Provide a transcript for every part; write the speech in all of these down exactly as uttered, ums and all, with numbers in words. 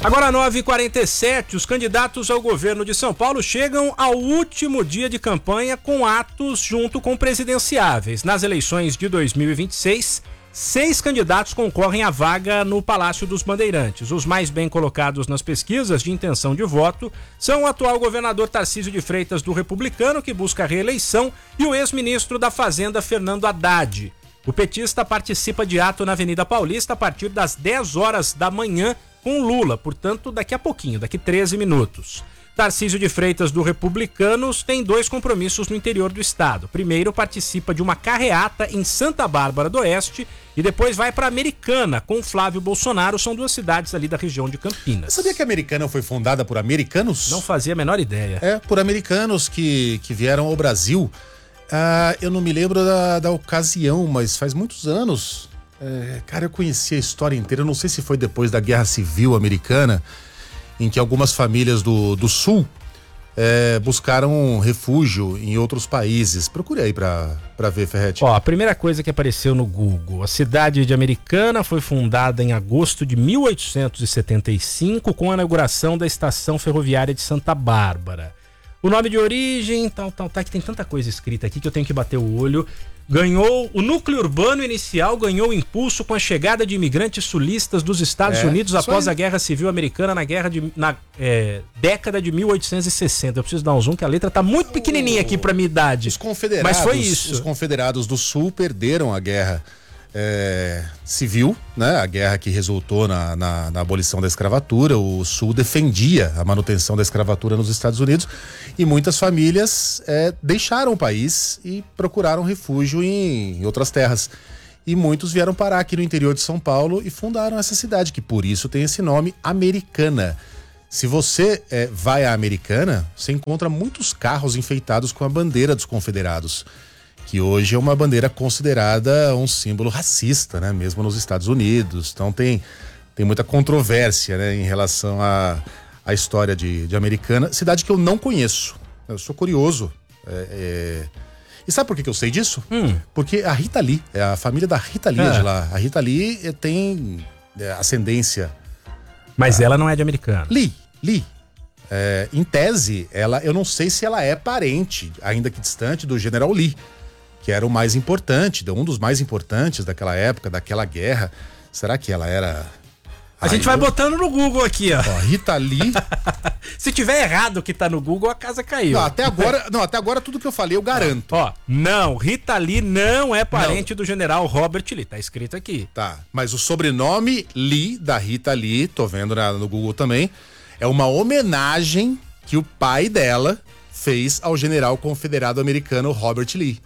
Agora nove e quarenta e sete, os candidatos ao governo de São Paulo chegam ao último dia de campanha com atos junto com presidenciáveis. Nas eleições de dois mil e vinte e seis, seis candidatos concorrem à vaga no Palácio dos Bandeirantes. Os mais bem colocados nas pesquisas de intenção de voto são o atual governador Tarcísio de Freitas do Republicano, que busca a reeleição, e o ex-ministro da Fazenda Fernando Haddad. O petista participa de ato na Avenida Paulista a partir das dez horas da manhã com Lula, portanto daqui a pouquinho, daqui treze minutos. Tarcísio de Freitas do Republicanos tem dois compromissos no interior do estado. Primeiro, participa de uma carreata em Santa Bárbara do Oeste e depois vai para Americana com Flávio Bolsonaro. São duas cidades ali da região de Campinas. Sabia que a Americana foi fundada por americanos? Não fazia a menor ideia. É, por americanos que, que vieram ao Brasil. Ah, eu não me lembro da, da ocasião, mas faz muitos anos. É, cara, eu conheci a história inteira. Eu não sei se foi depois da Guerra Civil Americana, em que algumas famílias do, do Sul é, buscaram refúgio em outros países. Procure aí pra, pra ver, Ferretti. Ó, a primeira coisa que apareceu no Google: a cidade de Americana foi fundada em agosto de mil oitocentos e setenta e cinco com a inauguração da estação ferroviária de Santa Bárbara. O nome de origem, tal, tal, tal, que tem tanta coisa escrita aqui que eu tenho que bater o olho. Ganhou, o núcleo urbano inicial ganhou impulso com a chegada de imigrantes sulistas dos Estados é, Unidos após a Guerra Civil Americana na, guerra de, na é, década de mil oitocentos e sessenta. Eu preciso dar um zoom que a letra tá muito pequenininha aqui pra minha idade. Os confederados, mas foi isso. Os confederados do Sul perderam a guerra é, civil, né? A guerra que resultou na, na, na abolição da escravatura. O Sul defendia a manutenção da escravatura nos Estados Unidos e muitas famílias é, deixaram o país e procuraram refúgio em, em outras terras. E muitos vieram parar aqui no interior de São Paulo e fundaram essa cidade, que por isso tem esse nome, Americana. Se você é, vai à Americana, você encontra muitos carros enfeitados com a bandeira dos confederados, que hoje é uma bandeira considerada um símbolo racista, né? Mesmo nos Estados Unidos. Então tem, tem muita controvérsia, né, em relação à a, a história de, de Americana, cidade que eu não conheço. Eu sou curioso. É, é... E sabe por que, que eu sei disso? Hum. Porque a Rita Lee, é a família da Rita Lee é. de lá. A Rita Lee é, tem é, ascendência. Mas a... ela não é de Americana. Lee, Lee. É, em tese, ela, eu não sei se ela é parente, ainda que distante, do General Lee, que era o mais importante, um dos mais importantes daquela época, daquela guerra. Será que ela era... A Ai, gente vai eu... botando no Google aqui, ó. ó Rita Lee. Se tiver errado o que tá no Google, a casa caiu. Não, até agora, não, até agora tudo que eu falei eu garanto. Ó, ó não, Rita Lee não é parente não. do general Robert Lee, tá escrito aqui. Tá, mas o sobrenome Lee, da Rita Lee, tô vendo na, no Google também, é uma homenagem que o pai dela fez ao general confederado americano Robert Lee.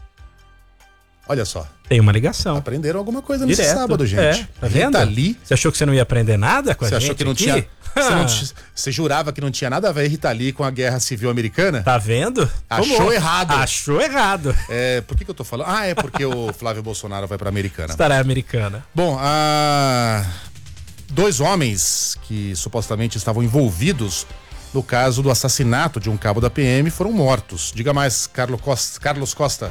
Olha só. Tem uma ligação. Aprenderam alguma coisa nesse Direto. sábado, gente. É, tá vendo? Rita Lee. Você achou que você não ia aprender nada com a você gente achou que não aqui? tinha... Você, não, você jurava que não tinha nada a ver Rita Lee com a Guerra Civil Americana? Tá vendo? Achou Como? errado. Achou errado. É, por que que eu tô falando? Ah, é porque o Flávio Bolsonaro vai pra Americana. Estará Americana. Bom, a... dois homens que supostamente estavam envolvidos no caso do assassinato de um cabo da P M foram mortos. Diga mais, Carlos Costa. Carlos Costa.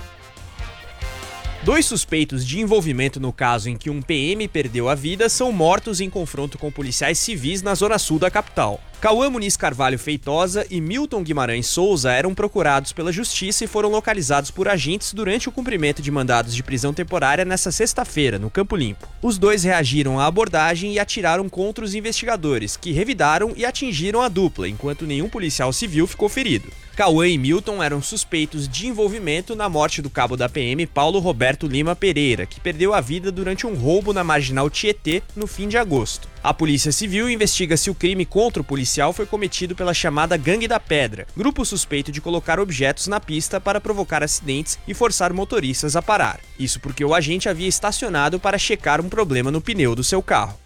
Dois suspeitos de envolvimento no caso em que um P M perdeu a vida são mortos em confronto com policiais civis na zona sul da capital. Cauã Muniz Carvalho Feitosa e Milton Guimarães Souza eram procurados pela justiça e foram localizados por agentes durante o cumprimento de mandados de prisão temporária nesta sexta-feira, no Campo Limpo. Os dois reagiram à abordagem e atiraram contra os investigadores, que revidaram e atingiram a dupla, enquanto nenhum policial civil ficou ferido. Cauã e Milton eram suspeitos de envolvimento na morte do cabo da P M Paulo Roberto Lima Pereira, que perdeu a vida durante um roubo na Marginal Tietê no fim de agosto. A Polícia Civil investiga se o crime contra o policial foi cometido pela chamada Gangue da Pedra, grupo suspeito de colocar objetos na pista para provocar acidentes e forçar motoristas a parar. Isso porque o agente havia estacionado para checar um problema no pneu do seu carro.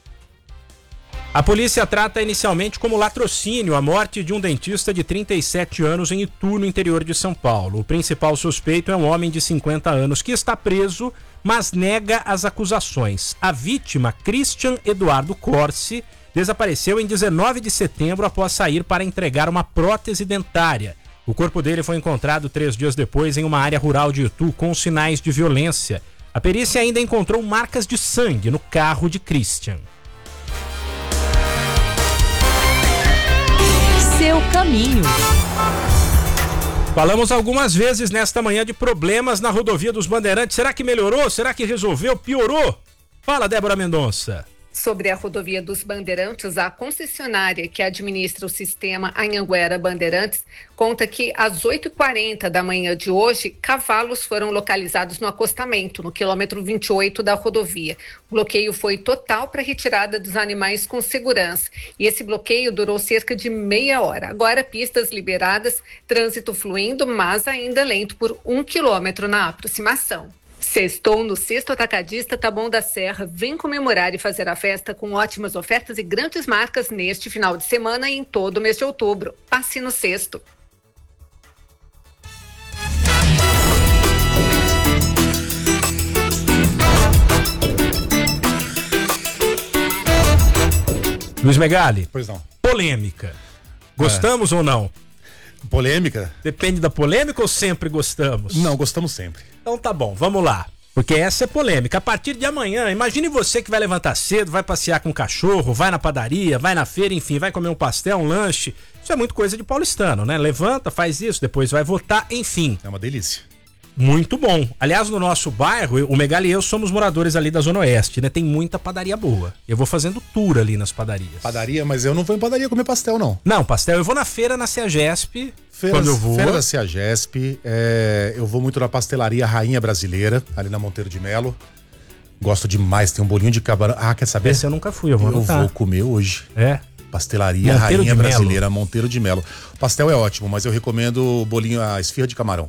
A polícia trata inicialmente como latrocínio a morte de um dentista de trinta e sete anos em Itu, no interior de São Paulo. O principal suspeito é um homem de cinquenta anos que está preso, mas nega as acusações. A vítima, Christian Eduardo Corsi, desapareceu em dezenove de setembro após sair para entregar uma prótese dentária. O corpo dele foi encontrado três dias depois em uma área rural de Itu com sinais de violência. A perícia ainda encontrou marcas de sangue no carro de Christian. caminho. Falamos algumas vezes nesta manhã de problemas na rodovia dos Bandeirantes. Será que melhorou? Será que resolveu? Piorou? Fala, Débora Mendonça. Sobre a rodovia dos Bandeirantes, a concessionária que administra o sistema Anhanguera Bandeirantes conta que às oito e quarenta da manhã de hoje, cavalos foram localizados no acostamento, no quilômetro vinte e oito da rodovia. O bloqueio foi total para retirada dos animais com segurança e esse bloqueio durou cerca de meia hora. Agora, pistas liberadas, trânsito fluindo, mas ainda lento por um quilômetro na aproximação. Sextou no Sexto Atacadista Taboão da Serra. Vem comemorar e fazer a festa com ótimas ofertas e grandes marcas neste final de semana e em todo o mês de outubro. Passe no Sexto. Luiz Megali. Pois não. Polêmica. Gostamos é. ou não? Polêmica? Depende da polêmica ou sempre gostamos? Não, gostamos sempre. Então tá bom, vamos lá. Porque essa é polêmica. A partir de amanhã, imagine você que vai levantar cedo, vai passear com o cachorro, vai na padaria, vai na feira, enfim, vai comer um pastel, um lanche. Isso é muito coisa de paulistano, né? Levanta, faz isso, depois vai votar, enfim. É uma delícia. Muito bom. Aliás, no nosso bairro, o Megali e eu somos moradores ali da Zona Oeste, né? Tem muita padaria boa. Eu vou fazendo tour ali nas padarias. Padaria? Mas eu não vou em padaria comer pastel, não. Não, pastel. Eu vou na feira, na CEAGESP, Feiras, quando eu vou. Feira da CEAGESP. É, eu vou muito na pastelaria Rainha Brasileira, ali na Monteiro de Melo. Gosto demais, tem um bolinho de camarão. Ah, quer saber? Esse eu nunca fui, eu vou Eu vou comer hoje. É? Pastelaria Monteiro Rainha de Melo. Brasileira, Monteiro de Melo. O pastel é ótimo, mas eu recomendo o bolinho, a esfirra de camarão.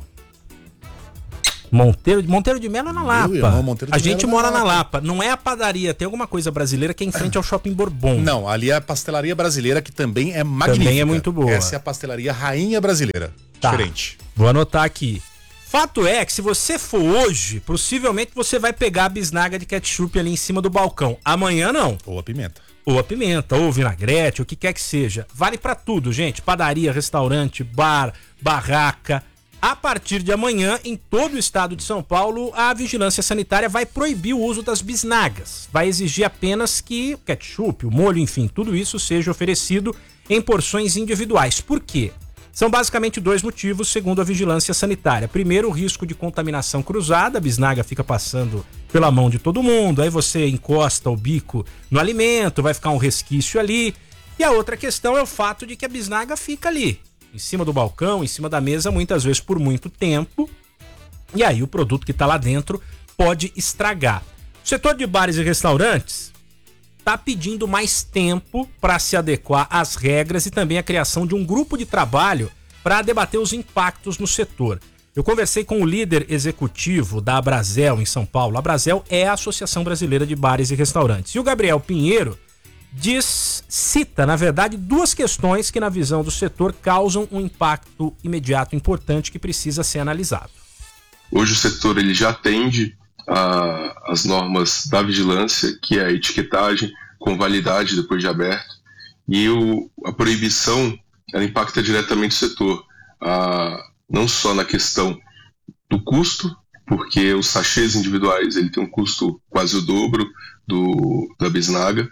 Monteiro, Monteiro de Melo é na Lapa. Irmão, Monteiro de a gente Melo mora na na Lapa. Lapa. Não é a padaria, tem alguma coisa brasileira que é em frente ao Shopping Bourbon. Não, ali é a pastelaria brasileira, que também é magnífica. Também é muito boa. Essa é a pastelaria Rainha Brasileira. Tá. Diferente. Vou anotar aqui. Fato é que se você for hoje, possivelmente você vai pegar a bisnaga de ketchup ali em cima do balcão. Amanhã não. Ou a pimenta. Ou a pimenta, ou vinagrete, o que quer que seja. Vale pra tudo, gente. Padaria, restaurante, bar, barraca. A partir de amanhã, em todo o estado de São Paulo, a vigilância sanitária vai proibir o uso das bisnagas. Vai exigir apenas que o ketchup, o molho, enfim, tudo isso seja oferecido em porções individuais. Por quê? São basicamente dois motivos, segundo a vigilância sanitária. Primeiro, o risco de contaminação cruzada. A bisnaga fica passando pela mão de todo mundo, aí você encosta o bico no alimento, vai ficar um resquício ali. E a outra questão é o fato de que a bisnaga fica ali, em cima do balcão, em cima da mesa, muitas vezes por muito tempo. E aí o produto que está lá dentro pode estragar. O setor de bares e restaurantes está pedindo mais tempo para se adequar às regras e também a criação de um grupo de trabalho para debater os impactos no setor. Eu conversei com o líder executivo da Abrazel em São Paulo. A Abrazel é a Associação Brasileira de Bares e Restaurantes. E o Gabriel Pinheiro diz, cita, na verdade, duas questões que, na visão do setor, causam um impacto imediato importante que precisa ser analisado. Hoje o setor ele já atende a, as normas da vigilância, que é a etiquetagem com validade depois de aberto, e o, a proibição ela impacta diretamente o setor, a, não só na questão do custo, porque os sachês individuais ele tem um custo quase o dobro do, da bisnaga,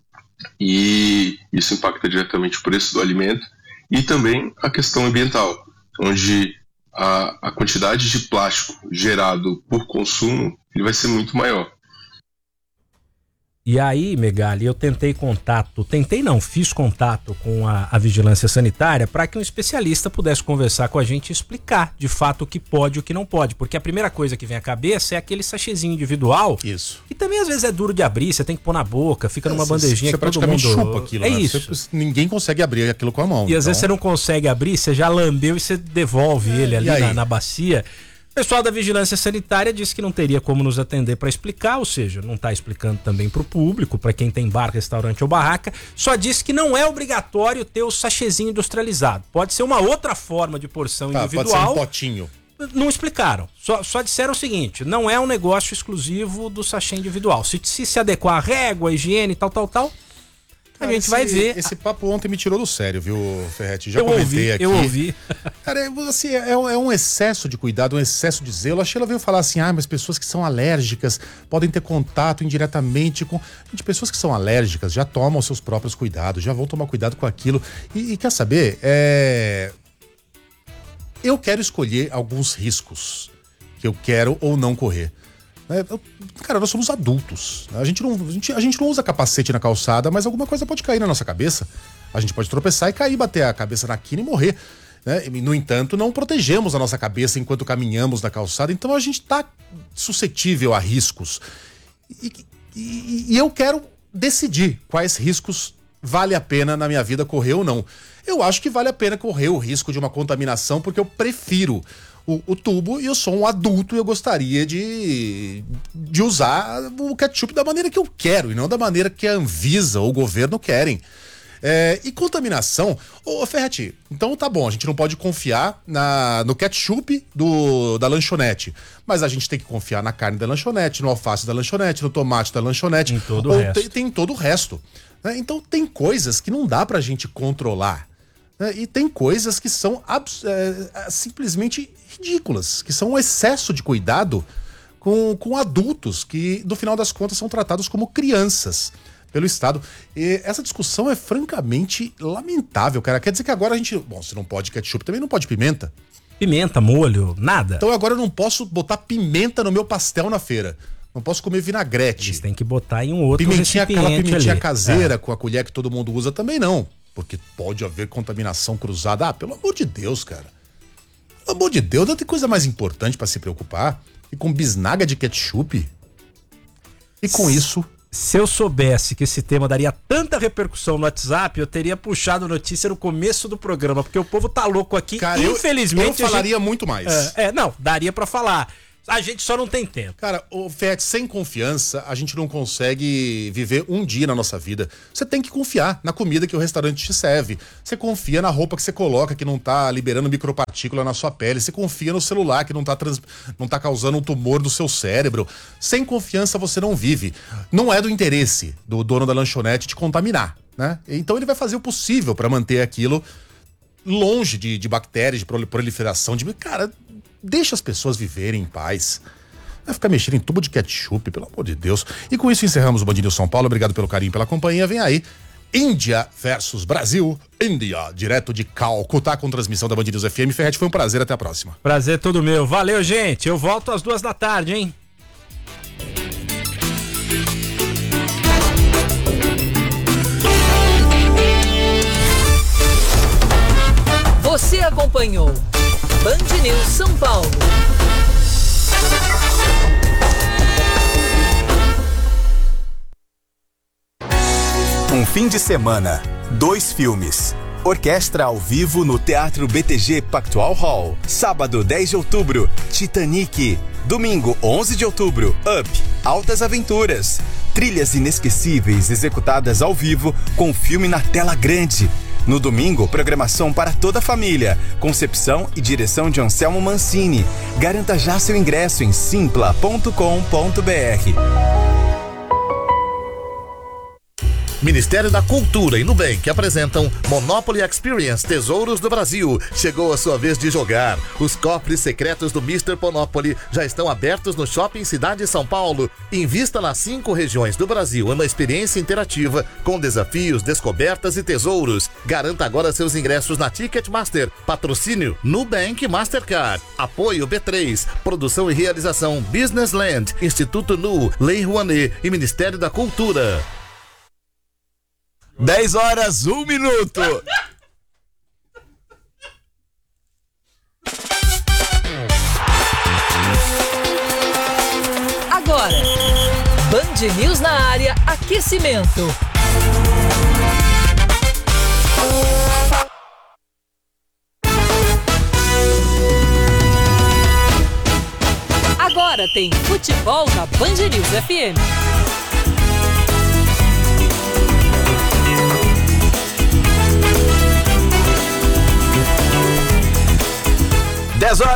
e isso impacta diretamente o preço do alimento, e também a questão ambiental, onde a, a quantidade de plástico gerado por consumo ele vai ser muito maior. E aí, Megali, eu tentei contato, tentei não, fiz contato com a, a vigilância sanitária para que um especialista pudesse conversar com a gente e explicar de fato o que pode e o que não pode, porque a primeira coisa que vem à cabeça é aquele sachêzinho individual. Isso. Que também às vezes é duro de abrir, você tem que pôr na boca, fica numa é, bandejinha você que todo mundo chupa aquilo, é né? isso. Você, ninguém consegue abrir aquilo com a mão. E então... às vezes você não consegue abrir, você já lambeu e você devolve é, ele ali na, na bacia. O pessoal da Vigilância Sanitária disse que não teria como nos atender para explicar, ou seja, não está explicando também para o público, para quem tem bar, restaurante ou barraca, só disse que não é obrigatório ter o sachêzinho industrializado. Pode ser uma outra forma de porção tá, individual. Pode ser um potinho. Não explicaram, só, só disseram o seguinte, não é um negócio exclusivo do sachê individual. Se se, se adequar à régua, à higiene, tal, tal, tal, a gente esse, vai ver. Esse papo ontem me tirou do sério, viu, Ferretti? Já eu comentei ouvi, aqui. Eu ouvi. Cara, é, assim, é, é um excesso de cuidado, um excesso de zelo. A Sheila veio falar assim, ah, mas pessoas que são alérgicas podem ter contato indiretamente com... Gente, pessoas que são alérgicas já tomam os seus próprios cuidados, já vão tomar cuidado com aquilo. E, e quer saber? É... Eu quero escolher alguns riscos que eu quero ou não correr. É, eu, cara, nós somos adultos. A gente, não, a, gente, a gente não usa capacete na calçada, mas alguma coisa pode cair na nossa cabeça. A gente pode tropeçar e cair, bater a cabeça na quina e morrer. Né? E, no entanto, não protegemos a nossa cabeça enquanto caminhamos na calçada, então a gente está suscetível a riscos. E, e, e eu quero decidir quais riscos vale a pena na minha vida correr ou não. Eu acho que vale a pena correr o risco de uma contaminação, porque eu prefiro O, o tubo e eu sou um adulto e eu gostaria de, de usar o ketchup da maneira que eu quero e não da maneira que a Anvisa ou o governo querem. É, e contaminação, ô Ferretti, então tá bom, a gente não pode confiar na, no ketchup do, da lanchonete, mas a gente tem que confiar na carne da lanchonete, no alface da lanchonete, no tomate da lanchonete, em todo o resto. Tem, tem todo o resto. Né? Então tem coisas que não dá pra gente controlar. E tem coisas que são é, simplesmente ridículas, que são um excesso de cuidado com, com adultos que, no final das contas, são tratados como crianças pelo Estado. E essa discussão é francamente lamentável, cara. Quer dizer que agora a gente... Bom, se não pode ketchup, também não pode pimenta. Pimenta, molho, nada. Então agora eu não posso botar pimenta no meu pastel na feira. Não posso comer vinagrete. Eles têm que botar em um outro pimentinha, aquela pimentinha ali. caseira, é. com a colher que todo mundo usa, também não. Porque pode haver contaminação cruzada. Ah, pelo amor de Deus, cara. Pelo amor de Deus, não tem coisa mais importante pra se preocupar. E com bisnaga de ketchup. E com se, isso... Se eu soubesse que esse tema daria tanta repercussão no WhatsApp, eu teria puxado notícia no começo do programa, porque o povo tá louco aqui. Cara, infelizmente... Eu, eu falaria gente... muito mais. É, é, não, daria pra falar. A gente só não tem tempo. Cara, o Fett, sem confiança, a gente não consegue viver um dia na nossa vida. Você tem que confiar na comida que o restaurante te serve. Você confia na roupa que você coloca, que não tá liberando micropartícula na sua pele. Você confia no celular, que não tá, trans... não tá causando um tumor no seu cérebro. Sem confiança, você não vive. Não é do interesse do dono da lanchonete te contaminar, né? Então ele vai fazer o possível para manter aquilo longe de, de bactérias, de proliferação, de... Cara... Deixa as pessoas viverem em paz. Vai ficar mexendo em tubo de ketchup, pelo amor de Deus. E com isso encerramos o Band News São Paulo. Obrigado pelo carinho, pela companhia. Vem aí, Índia versus Brasil. Índia, direto de Calcutá, com transmissão da Band News F M. Ferretti, foi um prazer. Até a próxima. Prazer todo meu. Valeu, gente. Eu volto às duas da tarde, hein? Você acompanhou Band News São Paulo. Um fim de semana, dois filmes. Orquestra ao vivo no Teatro B T G Pactual Hall. Sábado, dez de outubro, Titanic. Domingo, onze de outubro, Up, Altas Aventuras. Trilhas inesquecíveis executadas ao vivo com filme na tela grande. No domingo, programação para toda a família. Concepção e direção de Anselmo Mancini. Garanta já seu ingresso em simpla ponto com ponto br. Ministério da Cultura e Nubank apresentam Monopoly Experience Tesouros do Brasil. Chegou a sua vez de jogar. Os cofres secretos do mister Monopoly já estão abertos no Shopping Cidade São Paulo. Invista nas cinco regiões do Brasil em uma experiência interativa com desafios, descobertas e tesouros. Garanta agora seus ingressos na Ticketmaster. Patrocínio Nubank Mastercard. Apoio B três. Produção e realização Business Land, Instituto Nu, Lei Rouanet e Ministério da Cultura. dez horas, um minuto. Agora, Band News na área, aquecimento. Agora tem futebol na Band News F M. dez horas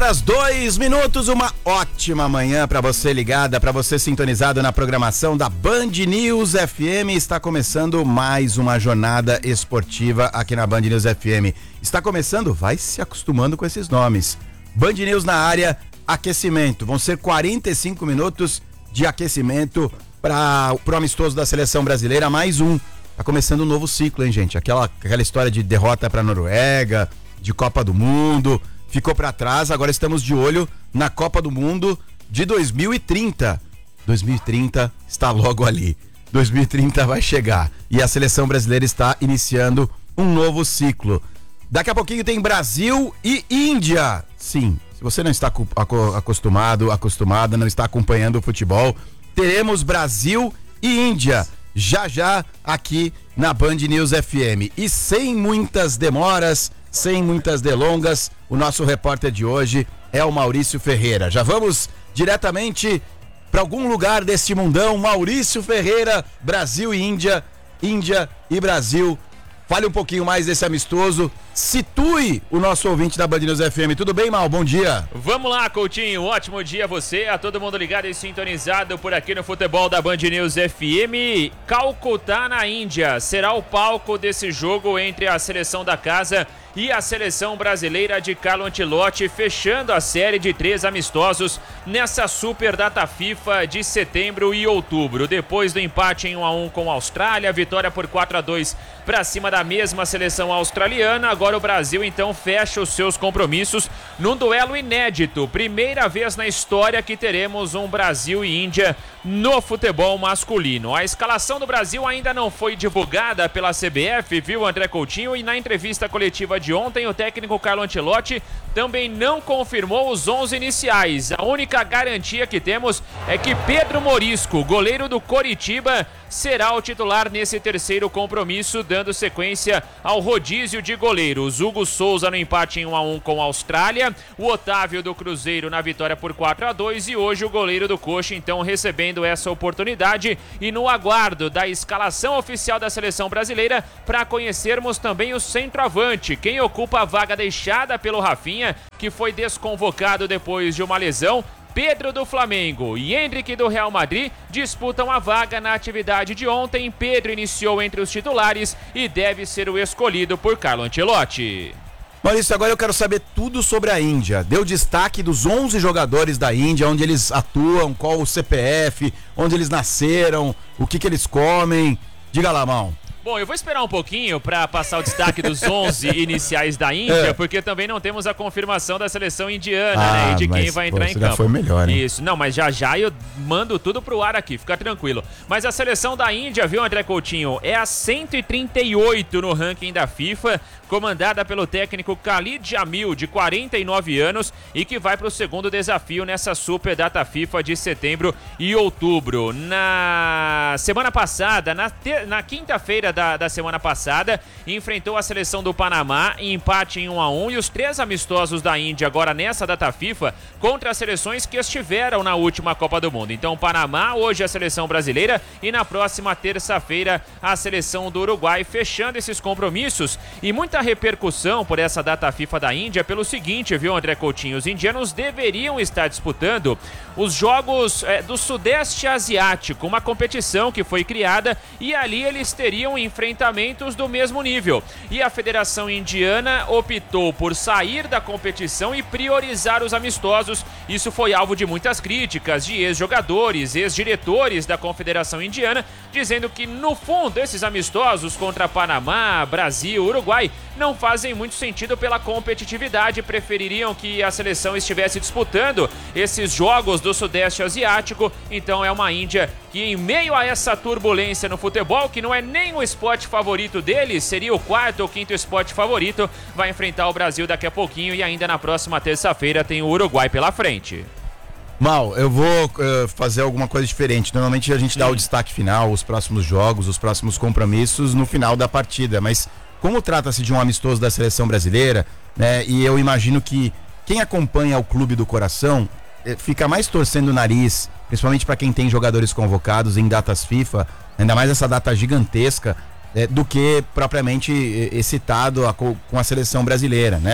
horas, dois minutos, uma ótima manhã para você ligada, para você sintonizado na programação da Band News F M. Está começando mais uma jornada esportiva aqui na Band News F M. Está começando? Vai se acostumando com esses nomes. Band News na área, aquecimento. Vão ser quarenta e cinco minutos de aquecimento para o amistoso da seleção brasileira, mais um. Tá começando um novo ciclo, hein, gente? Aquela, aquela história de derrota para a Noruega, de Copa do Mundo, ficou para trás. Agora estamos de olho na Copa do Mundo de dois mil e trinta. dois mil e trinta está logo ali. dois mil e trinta vai chegar e a seleção brasileira está iniciando um novo ciclo. Daqui a pouquinho tem Brasil e Índia. Sim, se você não está acostumado, acostumada, não está acompanhando o futebol, teremos Brasil e Índia já já aqui na Band News F M. E sem muitas demoras, sem muitas delongas, o nosso repórter de hoje é o Maurício Ferreira. Já vamos diretamente para algum lugar deste mundão. Maurício Ferreira, Brasil e Índia, Índia e Brasil. Fale um pouquinho mais desse amistoso, situe o nosso ouvinte da Band News F M. Tudo bem, Mal? Bom dia. Vamos lá, Coutinho. Um ótimo dia a você, a todo mundo ligado e sintonizado por aqui no futebol da Band News F M. Calcutá, na Índia, será o palco desse jogo entre a seleção da casa e a seleção brasileira de Carlo Ancelotti, fechando a série de três amistosos nessa super data FIFA de setembro e outubro. Depois do empate em um a um com a Austrália, vitória por quatro a dois para cima da mesma seleção australiana, agora o Brasil então fecha os seus compromissos num duelo inédito. Primeira vez na história que teremos um Brasil e Índia no futebol masculino. A escalação do Brasil ainda não foi divulgada pela C B F, viu, André Coutinho? E na entrevista coletiva de ontem, o técnico Carlo Ancelotti também não confirmou os onze iniciais. A única garantia que temos é que Pedro Morisco, goleiro do Coritiba, será o titular nesse terceiro compromisso, dando sequência ao rodízio de goleiros. Hugo Souza no empate em um a um com a Austrália, o Otávio do Cruzeiro na vitória por quatro a dois e hoje o goleiro do Coxa então recebendo essa oportunidade e no aguardo da escalação oficial da seleção brasileira para conhecermos também o centroavante, quem ocupa a vaga deixada pelo Rafinha, que foi desconvocado depois de uma lesão. Pedro do Flamengo e Henrique do Real Madrid disputam a vaga na atividade de ontem. Pedro iniciou entre os titulares e deve ser o escolhido por Carlo Ancelotti. Maurício, agora eu quero saber tudo sobre a Índia. Deu destaque dos onze jogadores da Índia, onde eles atuam, qual o C P F, onde eles nasceram, o que que eles comem. Diga lá, Mal. Bom, eu vou esperar um pouquinho para passar o destaque dos onze iniciais da Índia, é. porque também não temos a confirmação da seleção indiana, ah, né, e de quem vai entrar pô, em campo. Já foi melhor, hein? Isso, não, mas já já eu mando tudo pro ar aqui, fica tranquilo. Mas a seleção da Índia, viu, André Coutinho, é a cento e trinta e oito no ranking da FIFA, comandada pelo técnico Khalid Jamil, de quarenta e nove anos, e que vai para o segundo desafio nessa super data FIFA de setembro e outubro. Na semana passada, na, te... na quinta-feira da, da semana passada, enfrentou a seleção do Panamá em empate em um a um, e os três amistosos da Índia agora nessa data FIFA contra as seleções que estiveram na última Copa do Mundo. Então, Panamá, hoje a seleção brasileira, e na próxima terça-feira a seleção do Uruguai, fechando esses compromissos. E muita repercussão por essa data FIFA da Índia pelo seguinte, viu, André Coutinho? Os indianos deveriam estar disputando os Jogos é, do Sudeste Asiático, uma competição que foi criada, e ali eles teriam enfrentamentos do mesmo nível. E a Federação Indiana optou por sair da competição e priorizar os amistosos. Isso foi alvo de muitas críticas de ex-jogadores, ex-diretores da Confederação Indiana, dizendo que, no fundo, esses amistosos contra Panamá, Brasil, Uruguai não fazem muito sentido pela competitividade, prefeririam que a seleção estivesse disputando esses jogos do Sudeste Asiático. Então é uma Índia que, em meio a essa turbulência no futebol, que não é nem o esporte favorito deles, seria o quarto ou quinto esporte favorito, vai enfrentar o Brasil daqui a pouquinho, e ainda na próxima terça-feira tem o Uruguai pela frente. Mal, eu vou uh, fazer alguma coisa diferente. Normalmente a gente dá o destaque final, os próximos jogos, os próximos compromissos no final da partida, mas como trata-se de um amistoso da seleção brasileira, né, e eu imagino que quem acompanha o clube do coração eh, fica mais torcendo o nariz, principalmente para quem tem jogadores convocados em datas FIFA, ainda mais essa data gigantesca, eh, do que propriamente eh, excitado a, com a seleção brasileira, né?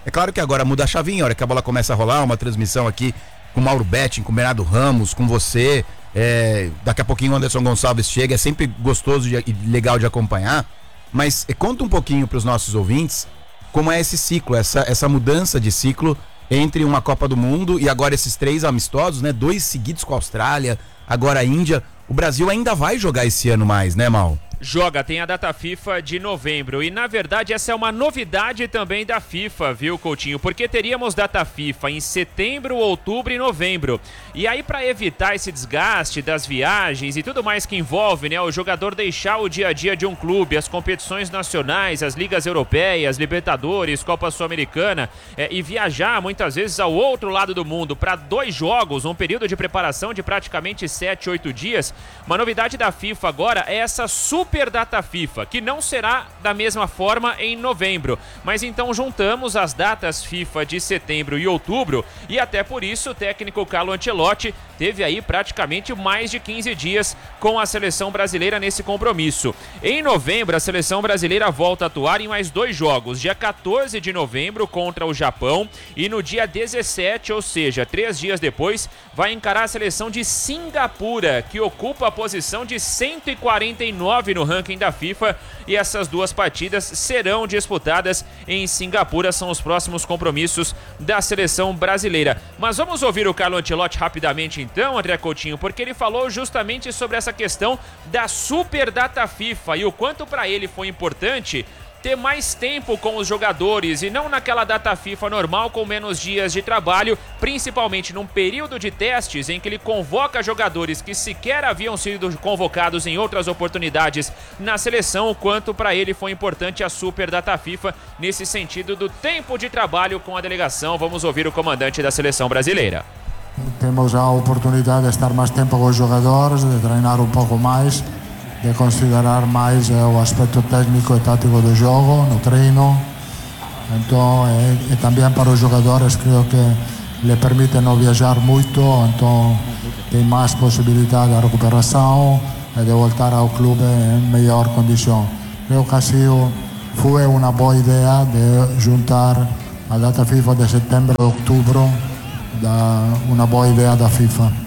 É claro que agora muda a chavinha, a hora que a bola começa a rolar, uma transmissão aqui com o Mauro Betting, com o Bernardo Ramos, com você, é, daqui a pouquinho o Anderson Gonçalves chega, é sempre gostoso de, e legal de acompanhar, mas é, conta um pouquinho para os nossos ouvintes como é esse ciclo, essa, essa mudança de ciclo entre uma Copa do Mundo e agora esses três amistosos, né? Dois seguidos com a Austrália, agora a Índia. O Brasil ainda vai jogar esse ano mais, né, Mal? Joga, tem a data FIFA de novembro e na verdade essa é uma novidade também da FIFA, viu, Coutinho? Porque teríamos data FIFA em setembro, outubro e novembro. E aí, para evitar esse desgaste das viagens e tudo mais que envolve, né, o jogador deixar o dia a dia de um clube, as competições nacionais, as ligas europeias, Libertadores, Copa Sul-Americana, é, e viajar muitas vezes ao outro lado do mundo para dois jogos, um período de preparação de praticamente sete, oito dias. Uma novidade da FIFA agora é essa super Super Data FIFA, que não será da mesma forma em novembro, mas então juntamos as datas FIFA de setembro e outubro e até por isso o técnico Carlo Ancelotti teve aí praticamente mais de quinze dias com a seleção brasileira nesse compromisso. Em novembro a seleção brasileira volta a atuar em mais dois jogos, dia quatorze de novembro contra o Japão e no dia dezessete, ou seja, três dias depois, vai encarar a seleção de Singapura, que ocupa a posição de cento e quarenta e nove no ranking da FIFA, e essas duas partidas serão disputadas em Singapura, são os próximos compromissos da seleção brasileira. Mas vamos ouvir o Carlo Ancelotti rapidamente então, André Coutinho, porque ele falou justamente sobre essa questão da Super Data FIFA e o quanto para ele foi importante ter mais tempo com os jogadores e não naquela data FIFA normal com menos dias de trabalho, principalmente num período de testes em que ele convoca jogadores que sequer haviam sido convocados em outras oportunidades na seleção, o quanto para ele foi importante a Super Data FIFA nesse sentido do tempo de trabalho com a delegação. Vamos ouvir o comandante da seleção brasileira. Temos a oportunidade de estar mais tempo com os jogadores, de treinar um pouco mais, de considerar mais o aspecto técnico e tático do jogo no treino. Então, e, e também para os jogadores, creio que lhe permite não viajar muito, então tem mais possibilidade de recuperação e de voltar ao clube em melhor condição. Creio que assim foi uma boa ideia de juntar a data FIFA de setembro e outubro, da, uma boa ideia da FIFA.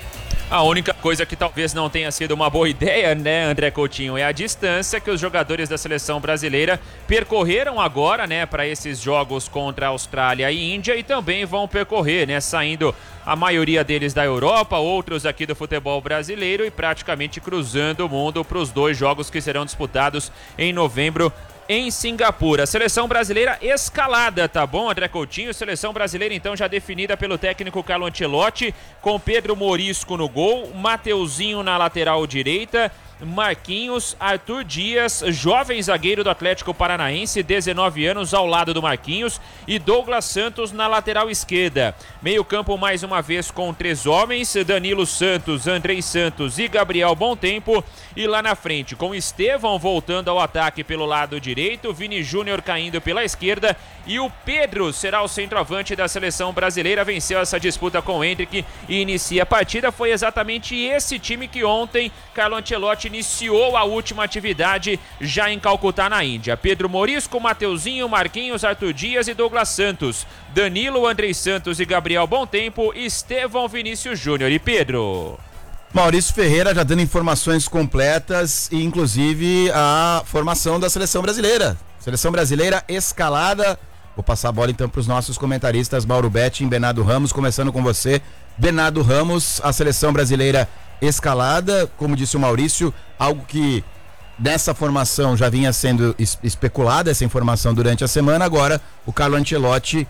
A única coisa que talvez não tenha sido uma boa ideia, né, André Coutinho, é a distância que os jogadores da seleção brasileira percorreram agora, né, para esses jogos contra a Austrália e Índia, e também vão percorrer, né, saindo a maioria deles da Europa, outros aqui do futebol brasileiro e praticamente cruzando o mundo para os dois jogos que serão disputados em novembro em Singapura. Seleção brasileira escalada, tá bom, André Coutinho? Seleção brasileira então já definida pelo técnico Carlo Ancelotti, com Pedro Morisco no gol, Mateuzinho na lateral direita, Marquinhos, Arthur Dias, jovem zagueiro do Atlético Paranaense, dezenove anos, ao lado do Marquinhos, e Douglas Santos na lateral esquerda. Meio campo mais uma vez com três homens, Danilo Santos, Andrei Santos e Gabriel Bontempo, e lá na frente com Estevão voltando ao ataque pelo lado direito, Vini Júnior caindo pela esquerda, e o Pedro será o centroavante da seleção brasileira. Venceu essa disputa com o Hendrick e inicia a partida. Foi exatamente esse time que ontem Carlo Ancelotti iniciou a última atividade já em Calcutá, na Índia. Pedro Morisco, Mateuzinho, Marquinhos, Arthur Dias e Douglas Santos, Danilo, Andrei Santos e Gabriel Bontempo, Estevão, Vinícius Júnior e Pedro. Maurício Ferreira já dando informações completas e inclusive a formação da seleção brasileira. Seleção brasileira escalada. Vou passar a bola então para os nossos comentaristas Mauro Betting, Bernardo Ramos, começando com você. Bernardo Ramos, a seleção brasileira escalada, como disse o Maurício, algo que nessa formação já vinha sendo es- especulada, essa informação durante a semana. Agora o Carlo Ancelotti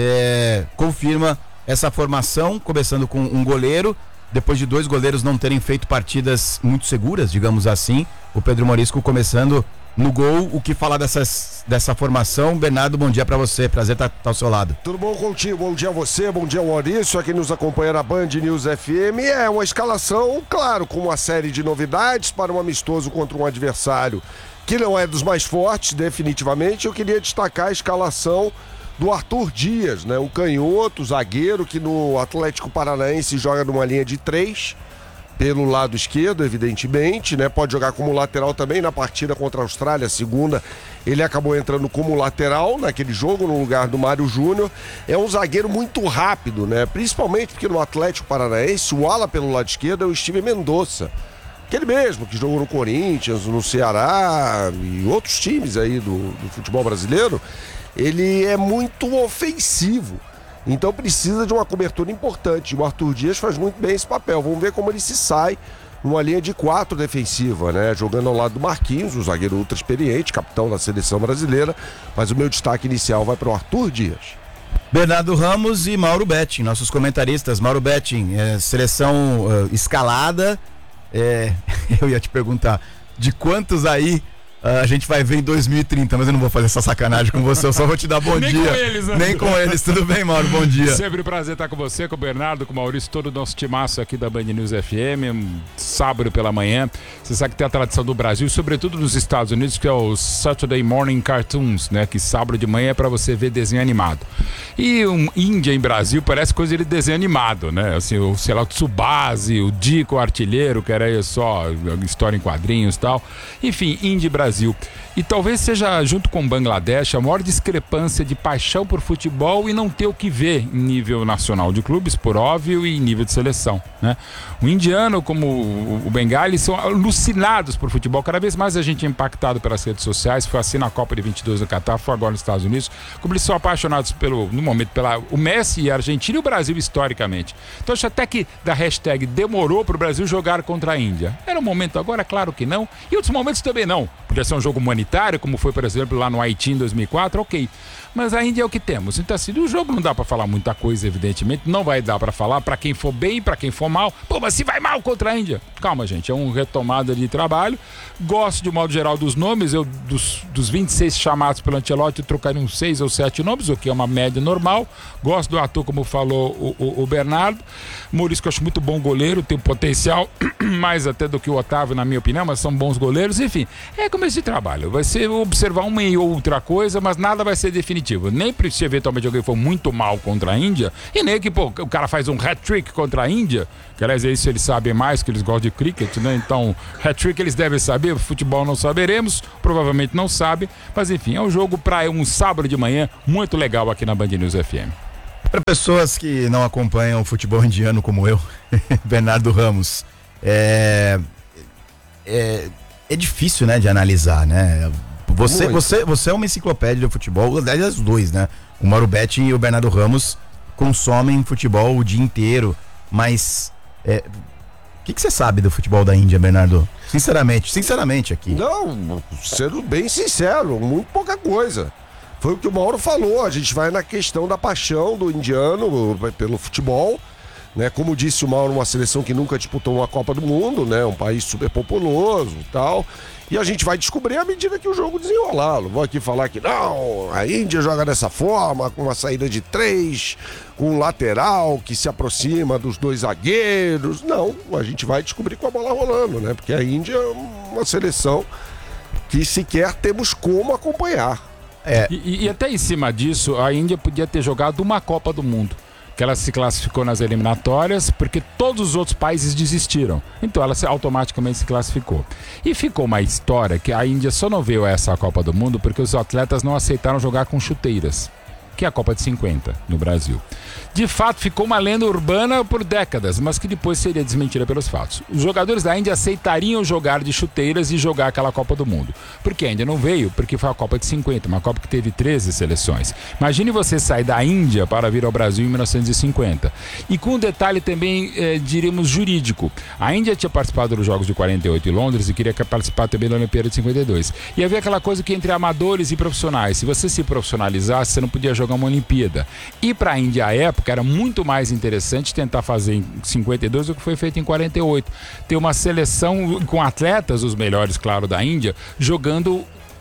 é, confirma essa formação, começando com um goleiro, depois de dois goleiros não terem feito partidas muito seguras, digamos assim. O Pedro Morisco começando no gol. O que falar dessas, dessa formação? Bernardo, bom dia pra você, prazer estar tá, tá ao seu lado. Tudo bom, Coutinho? Bom dia a você, bom dia ao Maurício, a quem nos acompanha na Band News F M. É uma escalação, claro, com uma série de novidades para um amistoso contra um adversário que não é dos mais fortes, definitivamente. Eu queria destacar a escalação do Arthur Dias, né? Um canhoto, zagueiro que no Atlético Paranaense joga numa linha de três. pelo lado esquerdo, evidentemente, né? Pode jogar como lateral também. Na partida contra a Austrália, a segunda, ele acabou entrando como lateral naquele jogo, no lugar do Mário Júnior. É um zagueiro muito rápido, né? Principalmente porque no Atlético Paranaense, o ala pelo lado esquerdo é o Steven Mendonça. Aquele mesmo que jogou no Corinthians, no Ceará e outros times aí do, do futebol brasileiro. Ele é muito ofensivo. Então precisa de uma cobertura importante. O Arthur Dias faz muito bem esse papel. Vamos ver como ele se sai numa linha de quatro defensiva, né? Jogando ao lado do Marquinhos, um zagueiro ultra experiente, capitão da seleção brasileira. Mas o meu destaque inicial vai para o Arthur Dias. Bernardo Ramos e Mauro Betting, nossos comentaristas. Mauro Betting, é, seleção uh, escalada. É, eu ia te perguntar, de quantos aí uh, a gente vai ver em dois mil e trinta, mas eu não vou fazer essa sacanagem com você, eu só vou te dar bom Nem dia. Nem com eles, né? Nem com eles, tudo bem, Mauro? Bom dia. Sempre um prazer estar com você, com o Bernardo, com o Maurício, todo o nosso timaço aqui da Band News F M, um sábado pela manhã. Você sabe que tem a tradição do Brasil, sobretudo nos Estados Unidos, que é o Saturday Morning Cartoons, né? Que sábado de manhã é para você ver desenho animado. E um Índia em Brasil parece coisa de desenho animado, né? Assim, o, sei lá, o Tsubasa, o Dico, o artilheiro, que era só história em quadrinhos e tal. Enfim, Índia e Brasil. E talvez seja, junto com Bangladesh, a maior discrepância de paixão por futebol e não ter o que ver em nível nacional de clubes, por óbvio, e em nível de seleção, né? O indiano, como o bengali, são alucinados por futebol. Cada vez mais a gente é impactado pelas redes sociais. Foi assim na Copa de vinte e dois no Catar, foi agora nos Estados Unidos. Como eles são apaixonados pelo, no momento, pela o Messi e a Argentina e o Brasil historicamente. Então acho até que da hashtag demorou para o Brasil jogar contra a Índia. Era um momento agora, claro que não. E outros momentos também não. Podia ser um jogo humanitário, como foi, por exemplo, lá no Haiti em dois mil e quatro, ok. Mas a Índia é o que temos. Então assim, do jogo não dá para falar muita coisa, evidentemente. Não vai dar para falar para quem for bem e para quem for mal. Pô, mas se vai mal contra a Índia. Calma, gente, é uma retomada de trabalho. Gosto, de modo geral, dos nomes. Eu, dos, dos vinte e seis chamados pelo Ancelotti, eu trocaria uns seis ou sete nomes, o que é uma média normal. Gosto do ator, como falou o, o, o Bernardo. Maurício, que eu acho muito bom goleiro, tem potencial, mais até do que o Otávio, na minha opinião, mas são bons goleiros. Enfim, é começo de trabalho. Vai ser observar uma e outra coisa, mas nada vai ser definitivo. Nem se eventualmente alguém for muito mal contra a Índia, e nem que pô, o cara faz um hat-trick contra a Índia, que aliás, isso eles sabem mais, que eles gostam de cricket, né? Então, hat-trick eles devem saber, futebol não saberemos, provavelmente não sabe, mas enfim, é um jogo para um sábado de manhã muito legal aqui na Band News F M. Para pessoas que não acompanham o futebol indiano como eu, Bernardo Ramos, é, é, é difícil, né, de analisar, né? Você, você, você é uma enciclopédia do futebol, aliás, os dois, né? O Mauro Betting e o Bernardo Ramos consomem futebol o dia inteiro, mas é, o que, que você sabe do futebol da Índia, Bernardo? Sinceramente, sinceramente aqui. Não, sendo bem sincero, muito pouca coisa. Foi o que o Mauro falou, a gente vai na questão da paixão do indiano pelo futebol, né? Como disse o Mauro, uma seleção que nunca disputou uma Copa do Mundo, né? Um país super populoso e tal. E a gente vai descobrir à medida que o jogo desenrolar. Não vou aqui falar que não, a Índia joga dessa forma, com uma saída de três, com um lateral que se aproxima dos dois zagueiros. Não, a gente vai descobrir com a bola rolando, né? Porque a Índia é uma seleção que sequer temos como acompanhar. É. E, e até em cima disso, a Índia podia ter jogado uma Copa do Mundo, que ela se classificou nas eliminatórias porque todos os outros países desistiram. Então ela se, automaticamente se classificou. E ficou uma história que a Índia só não veio a essa Copa do Mundo porque os atletas não aceitaram jogar com chuteiras, que é a Copa de cinquenta no Brasil. De fato, ficou uma lenda urbana por décadas, mas que depois seria desmentida pelos fatos. Os jogadores da Índia aceitariam jogar de chuteiras e jogar aquela Copa do Mundo. Porque a Índia não veio, porque foi a Copa de cinquenta, uma Copa que teve treze seleções. Imagine você sair da Índia para vir ao Brasil em mil novecentos e cinquenta. E com um detalhe também, eh, diríamos, jurídico. A Índia tinha participado dos Jogos de quarenta e oito em Londres e queria participar também da Olimpíada de cinquenta e dois. E havia aquela coisa que entre amadores e profissionais, se você se profissionalizasse, você não podia jogar uma Olimpíada. E para a Índia, à época, era muito mais interessante tentar fazer em cinquenta e dois do que foi feito em quarenta e oito. Ter uma seleção com atletas, os melhores, claro, da Índia, jogando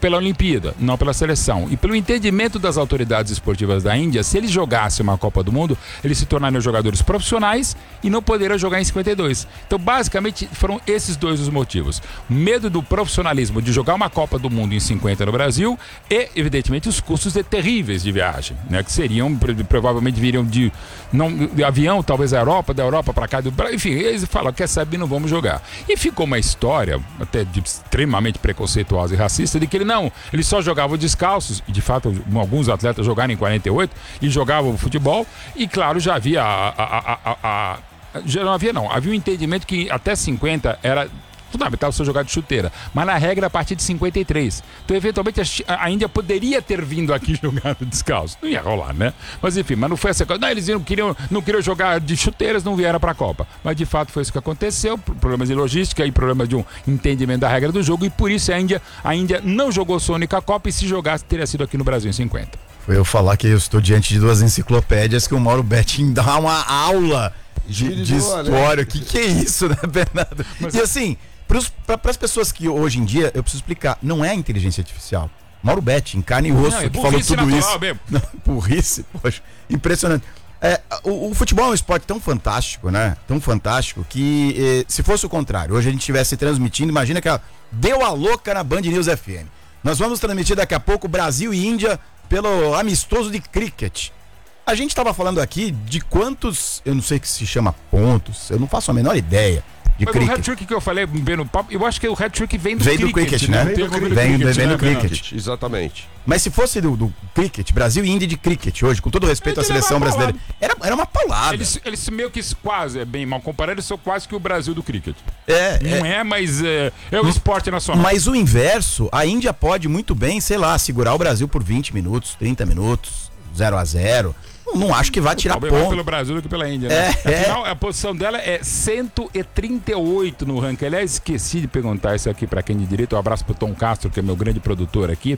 pela Olimpíada, não pela seleção. E pelo entendimento das autoridades esportivas da Índia, se eles jogassem uma Copa do Mundo, eles se tornariam jogadores profissionais e não poderiam jogar em cinquenta e dois. Então, basicamente, foram esses dois os motivos. Medo do profissionalismo de jogar uma Copa do Mundo em cinquenta no Brasil e, evidentemente, os custos de terríveis de viagem, né? Que seriam, provavelmente viriam de, não, de avião, talvez da Europa, da Europa para cá, do, enfim, eles falam, quer saber, não vamos jogar. E ficou uma história, até de, extremamente preconceituosa e racista, de que ele não, eles só jogavam descalços, e de fato alguns atletas jogaram em quarenta e oito e jogavam futebol, e claro, já havia a, a, a, a, a, já não havia não, havia um entendimento que até cinquenta era fundamental você jogar de chuteira, mas na regra a partir de cinquenta e três. Então, eventualmente, a, a Índia poderia ter vindo aqui jogar descalço. Não ia rolar, né? Mas enfim, mas não foi essa coisa. Não, eles não queriam, não queriam jogar de chuteiras, não vieram para a Copa. Mas de fato foi isso que aconteceu, problemas de logística e problemas de um entendimento da regra do jogo, e por isso a Índia, a Índia não jogou sua única Copa, e se jogasse teria sido aqui no Brasil em cinquenta. Foi eu falar que eu estou diante de duas enciclopédias que o Mauro Betting dá uma aula de, de história. O que, que é isso, né, Bernardo? Mas, e assim, para as pessoas que hoje em dia, eu preciso explicar, não é inteligência artificial. Mauro Betting, carne e osso, não, é que falou tudo isso. Mesmo. Não, burrice, poxa, impressionante. É, o, o futebol é um esporte tão fantástico, né? Tão fantástico que eh, se fosse o contrário, hoje a gente estivesse transmitindo, imagina que ela deu a louca na Band News F M. Nós vamos transmitir daqui a pouco Brasil e Índia pelo amistoso de cricket. A gente estava falando aqui de quantos, eu não sei que se chama pontos, eu não faço a menor ideia. De Mas cricket. o hat-trick que eu falei bem no papo, eu acho que o hat-trick vem do vem cricket, do cricket, né? Vem do cricket, vem, cricket, vem né, do cricket. Exatamente. Mas se fosse do, do cricket, Brasil e Índia de cricket hoje, com todo respeito à seleção brasileira, era, era uma palavra. Eles, eles meio que quase, é bem mal comparado, eles são quase que o Brasil do cricket. É, Não é, é mas é, é o esporte nacional. Mas o inverso, a Índia pode muito bem, sei lá, segurar o Brasil por vinte minutos, trinta minutos, zero a zero. Não acho que vai tirar ponto. Mais pelo Brasil do que pela Índia, né? É, Afinal, é. a posição dela é cento e trinta e oito no ranking. Aliás, esqueci de perguntar isso aqui pra quem de direito. Um abraço pro Tom Castro, que é meu grande produtor aqui.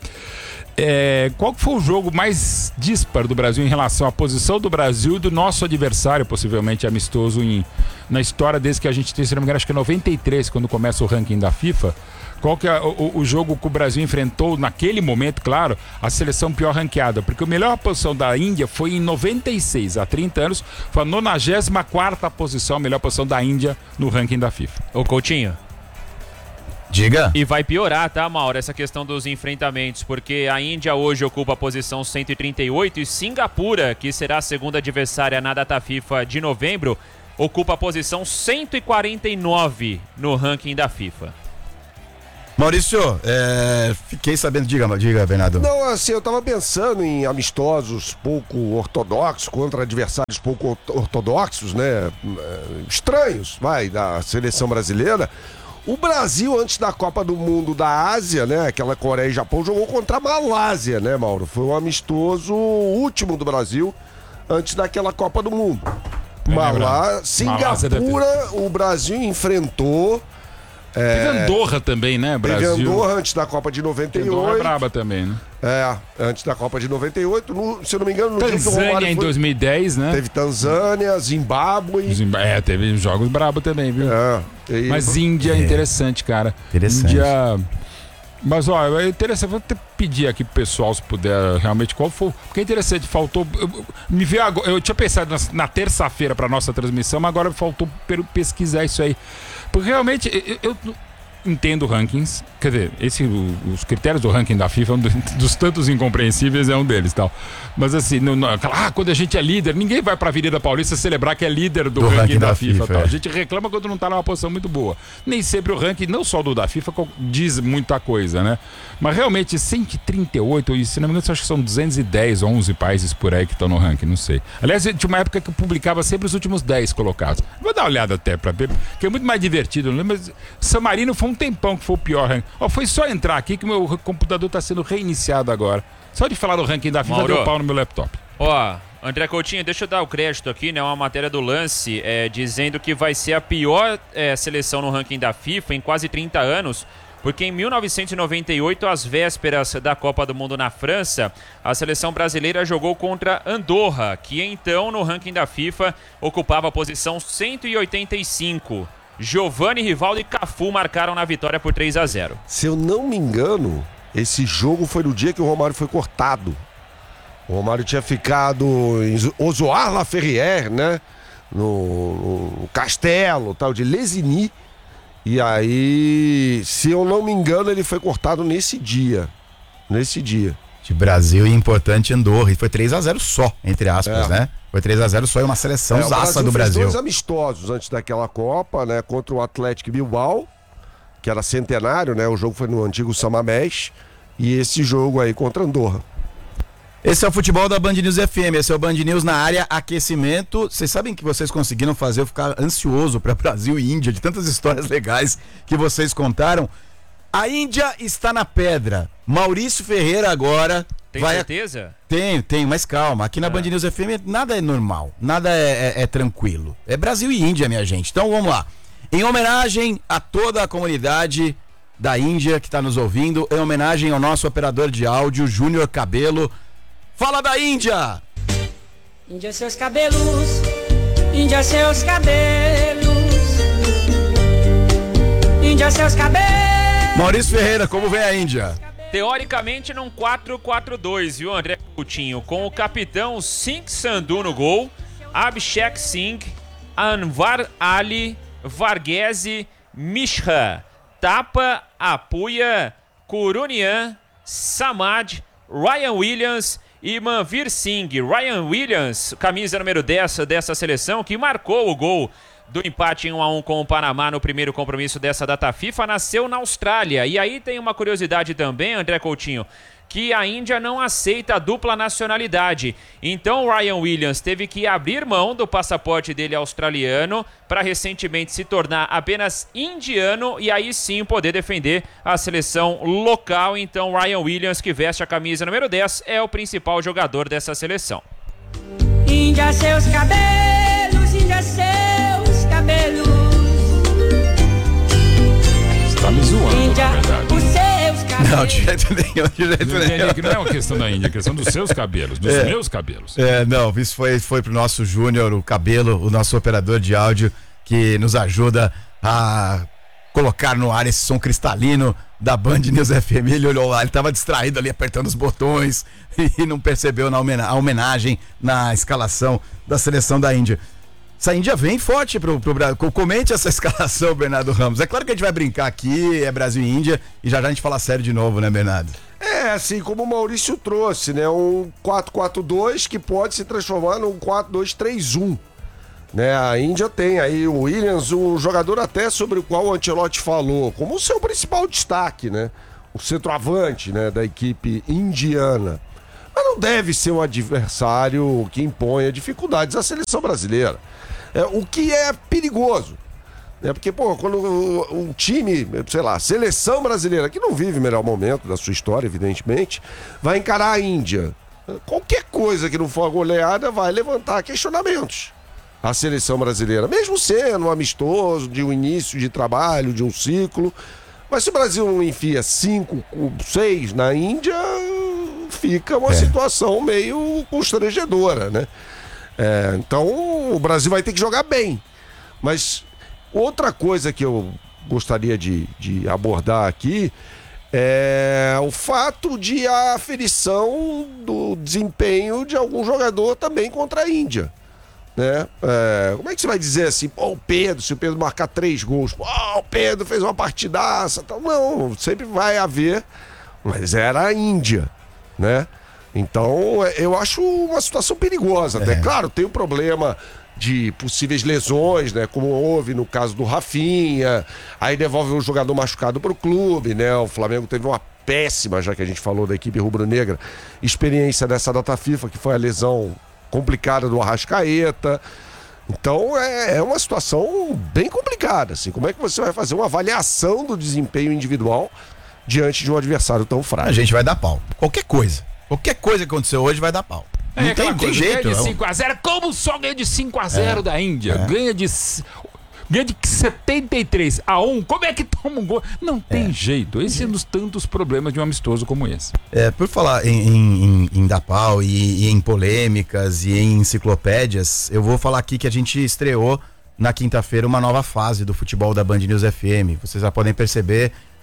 É, qual foi o jogo mais disparo do Brasil em relação à posição do Brasil e do nosso adversário, possivelmente amistoso, em, na história desde que a gente tem, se não me engano, acho que é noventa e três, quando começa o ranking da FIFA? Qual que é o, o jogo que o Brasil enfrentou naquele momento, claro, a seleção pior ranqueada? Porque a melhor posição da Índia foi em noventa e seis, há trinta anos, foi a nonagésima quarta posição, a melhor posição da Índia no ranking da FIFA. Ô Coutinho. Diga. E vai piorar, tá, Mauro, essa questão dos enfrentamentos, porque a Índia hoje ocupa a posição cento e trinta e oito e Singapura, que será a segunda adversária na data FIFA de novembro, ocupa a posição cento e quarenta e nove no ranking da FIFA. Maurício, é, fiquei sabendo, diga, diga, Bernardo. Não, assim, eu tava pensando em amistosos pouco ortodoxos contra adversários pouco ortodoxos, né? Estranhos, vai, da seleção brasileira. O Brasil, antes da Copa do Mundo da Ásia, né? Aquela Coreia e Japão, jogou contra a Malásia, né, Mauro? Foi um amistoso último do Brasil antes daquela Copa do Mundo. Malá, Singapura, o Brasil enfrentou. É, teve Andorra também, né, Brasil? Teve Andorra antes da Copa de noventa e oito. Andorra é braba também, né? É, antes da Copa de noventa e oito, no, se eu não me engano, no Tanzânia dia que o Romário em foi, dois mil e dez, né? Teve Tanzânia, Zimbábue. Zimb... É, teve jogos brabos também, viu? É. E... Mas Índia é interessante, cara. Interessante. Índia... Mas, ó, é interessante, vou te pedir aqui pro pessoal, se puder, realmente, qual foi. Porque é interessante, faltou. Eu, me veio agora, eu tinha pensado na, na terça-feira pra nossa transmissão, mas agora faltou pesquisar isso aí. Porque realmente, eu, eu entendo rankings, quer dizer, esse, os critérios do ranking da FIFA, um dos tantos incompreensíveis, é um deles, tal. Mas assim, não, não, ah, quando a gente é líder, ninguém vai pra Avenida Paulista celebrar que é líder do, do ranking, ranking da, da FIFA, FIFA tal. É. A gente reclama quando não tá numa posição muito boa. Nem sempre o ranking, não só do da FIFA, diz muita coisa, né? Mas realmente, cento e trinta e oito, e se não me engano, acho que são duzentos e dez, onze países por aí que estão no ranking, não sei. Aliás, tinha uma época que eu publicava sempre os últimos dez colocados. Vou dar uma olhada até pra ver, porque é muito mais divertido, não lembro, mas San Marino foi um tempão que foi o pior ranking. Ó, foi só entrar aqui que o meu computador tá sendo reiniciado agora. Só de falar do ranking da FIFA, Mauro, deu pau no meu laptop. Ó, André Coutinho, deixa eu dar o crédito aqui, né? Uma matéria do Lance é, dizendo que vai ser a pior é, seleção no ranking da FIFA em quase trinta anos, porque em mil novecentos e noventa e oito, às vésperas da Copa do Mundo na França, a seleção brasileira jogou contra Andorra, que então no ranking da FIFA ocupava a posição cento e oitenta e cinco. Giovanni, Rivaldo e Cafu marcaram na vitória por três a zero. Se eu não me engano, Esse jogo foi no dia que o Romário foi cortado. O Romário tinha ficado em Ozoar-la-Ferrière, né? No, no castelo, tal, de Lesigny. E aí, se eu não me engano, ele foi cortado nesse dia. Nesse dia. De Brasil e importante Andorra. E foi três a zero só, entre aspas, é. né? Foi três a zero só e uma seleção é, zaça do Brasil. Fez dois amistosos antes daquela Copa, né? Contra o Atlético Bilbao, que era centenário, né? O jogo foi no antigo Samamés. E esse jogo aí contra Andorra. Esse é o futebol da Band News F M, esse é o Band News na área aquecimento. Vocês sabem que vocês conseguiram fazer eu ficar ansioso para Brasil e Índia, de tantas histórias legais que vocês contaram. A Índia está na pedra. Maurício Ferreira agora... Tem vai certeza? A... Tem, tem, mas calma. Aqui na é. Band News F M nada é normal, nada é, é, é tranquilo. É Brasil e Índia, minha gente. Então vamos lá. Em homenagem a toda a comunidade da Índia que está nos ouvindo, em homenagem ao nosso operador de áudio, Júnior Cabelo. Fala da Índia! Índia seus cabelos, Índia seus cabelos, Índia seus cabelos. Maurício Ferreira, como vem a Índia? Teoricamente num quatro quatro dois, viu, André Coutinho? Com o capitão Singh Sandhu no gol, Abhishek Singh, Anwar Ali, Varghese Mishra, Tapa Apuia, Kurunian, Samad, Ryan Williams e Manvir Singh. Ryan Williams, camisa número dez dessa seleção, que marcou o gol do empate em um a um com o Panamá no primeiro compromisso dessa data FIFA, nasceu na Austrália. E aí tem uma curiosidade também, André Coutinho, que a Índia não aceita a dupla nacionalidade. Então o Ryan Williams teve que abrir mão do passaporte dele australiano para recentemente se tornar apenas indiano e aí sim poder defender a seleção local. Então Ryan Williams, que veste a camisa número dez, é o principal jogador dessa seleção. Índia seus cabelos, Índia seus cabelos. Você tá me zoando, Índia, na verdade. Os seus cabelos. Não, de jeito nenhum, de jeito não, nenhum. Que não é uma questão da Índia, é questão dos seus cabelos, dos é, meus cabelos. É, não, isso foi, foi pro nosso Júnior, o Cabelo, o nosso operador de áudio, que nos ajuda a colocar no ar esse som cristalino da Band News F M. Ele olhou lá, ele estava distraído ali apertando os botões e não percebeu na homena- a homenagem na escalação da seleção da Índia. Essa Índia vem forte pro, pro Brasil. Comente essa escalação, Bernardo Ramos. É claro que a gente vai brincar aqui, é Brasil e Índia, e já já a gente fala sério de novo, né, Bernardo? É, assim como o Maurício trouxe, né? Um quatro quatro dois que pode se transformar num quatro dois três um. Né? A Índia tem aí o Williams, um jogador até sobre o qual o Ancelotti falou, como o seu principal destaque, né? O centroavante, né, da equipe indiana. Mas não deve ser um adversário que imponha dificuldades à seleção brasileira. É, o que é perigoso. Né? Porque, pô, quando um time, sei lá, seleção brasileira, que não vive o melhor momento da sua história, evidentemente, vai encarar a Índia. Qualquer coisa que não for goleada vai levantar questionamentos. A seleção brasileira, mesmo sendo um amistoso, de um início de trabalho, de um ciclo. Mas se o Brasil não enfia cinco, seis na Índia, fica uma é. situação meio constrangedora, né? É, então o Brasil vai ter que jogar bem. Mas outra coisa que eu gostaria de, de abordar aqui é o fato de a aferição do desempenho de algum jogador também contra a Índia. Né? É, como é que você vai dizer assim, pô, o Pedro, se o Pedro marcar três gols, pô, o Pedro fez uma partidaça, tal. Não, sempre vai haver, mas era a Índia, né? Então eu acho uma situação perigosa, é. Né? Claro, tem o problema de possíveis lesões, né? Como houve no caso do Rafinha, aí devolve um jogador machucado pro clube, né? O Flamengo teve uma péssima, já que a gente falou da equipe rubro-negra, experiência dessa data FIFA, que foi a lesão complicada do Arrascaeta. Então é, é uma situação bem complicada, assim. Como é que você vai fazer uma avaliação do desempenho individual diante de um adversário tão frágil? A gente vai dar pau. Qualquer coisa. Qualquer coisa que aconteceu hoje vai dar pau. É, não tem, tem jeito. Ganha de cinco a zero, como só ganha de cinco a zero é. da Índia? É. Ganha de... Ganha de setenta e três a um. Como é que toma um gol? Não tem é. jeito. Esse é um dos tantos problemas de um amistoso como esse. É, por falar em, em, em dar pau e, e em polêmicas e em enciclopédias, eu vou falar aqui que a gente estreou na quinta-feira uma nova fase do futebol da Band News F M. Vocês já podem perceber,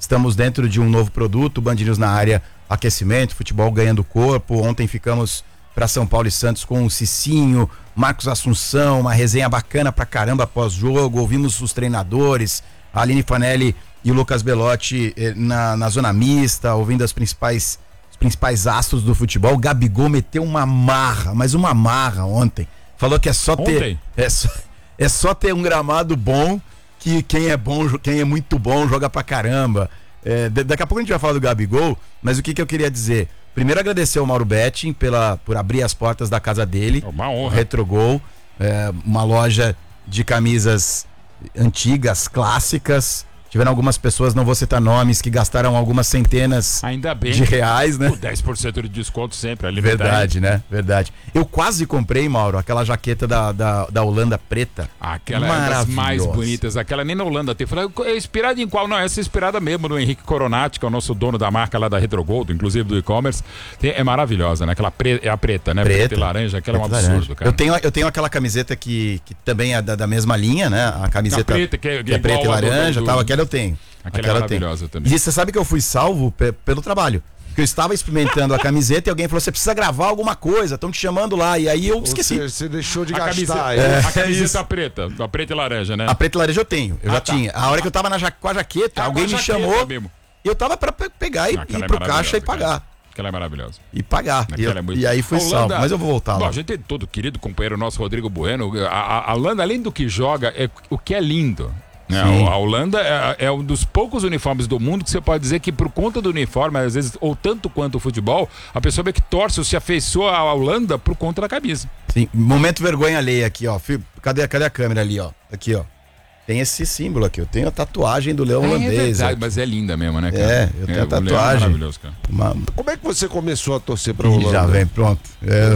Estamos dentro de um novo produto, Band News na área, aquecimento, futebol ganhando corpo. Ontem ficamos para São Paulo e Santos com o Cicinho, Marcos Assunção, uma resenha bacana pra caramba pós-jogo. Ouvimos os treinadores, a Aline Fanelli e o Lucas Belotti eh, na, na zona mista, ouvindo as principais, os principais astros do futebol. O Gabigol meteu uma marra, mas uma marra ontem. Falou que é só ter é só, é só ter um gramado bom, que quem é bom, quem é muito bom joga pra caramba. É, daqui a pouco a gente vai falar do Gabigol, mas o que, que eu queria dizer? Primeiro agradecer ao Mauro Betting pela, por abrir as portas da casa dele. Uma honra. Retrogol, é, uma loja de camisas antigas, clássicas. Tiveram algumas pessoas, não vou citar nomes, que gastaram algumas centenas Ainda bem de reais, né? O dez por cento de desconto sempre. Ali Verdade, né? Verdade. Eu quase comprei, Mauro, aquela jaqueta da, da, da Holanda preta. Aquela é das mais bonitas. Aquela nem na Holanda tem. Falei, é inspirada em qual? Não, essa é inspirada mesmo no Henrique Coronati, que é o nosso dono da marca lá da Retrogold, inclusive do e-commerce. Tem- É maravilhosa, né? Aquela pre- é a preta, né? Preta, e laranja, aquela é um Preta e absurdo, laranja. cara. Eu tenho, eu tenho aquela camiseta que, que também é da, da mesma linha, né? A camiseta A preta, que é- que é preta e igual a do- laranja, do- tal, aquela eu tenho. Aquela é eu tenho. maravilhosa também. E você sabe que eu fui salvo pe- pelo trabalho. Porque eu estava experimentando a camiseta e alguém falou: você precisa gravar alguma coisa, estão te chamando lá. E aí eu esqueci. Você, você deixou de A gastar. camiseta, é. a camiseta preta, a preta e laranja, né? A preta e laranja eu tenho, eu Ah, já tá. tinha. A hora que eu tava na ja- com a jaqueta, Ah, alguém com a me jaqueta chamou. mesmo. E eu tava pra pe- pegar e Aquela ir é pro caixa e maravilhosa, cara. pagar. Aquela é maravilhosa. E pagar. E, eu- Aquela é muito- e aí fui A Holanda- salvo. Mas eu vou voltar Bom, lá. a gente tem todo querido companheiro nosso, Rodrigo Bueno. A, a, a Holanda, além do que joga, é o que é lindo. Né? Sim. A Holanda é, é um dos poucos uniformes do mundo que você pode dizer que por conta do uniforme, às vezes, ou tanto quanto o futebol, a pessoa meio que torce ou se afeiçoa à Holanda por conta da camisa. Sim, momento vergonha alheia aqui, ó. Fi- Cadê, cadê a câmera ali, ó? Aqui, ó. Tem esse símbolo aqui. Eu tenho a tatuagem do leão É holandês. verdade, ó. mas é linda mesmo, né, cara? É, eu tenho a o leão é tatuagem. maravilhoso, cara. Uma- Como é que você começou a torcer pra Ih, Holanda? já vem, pronto. É,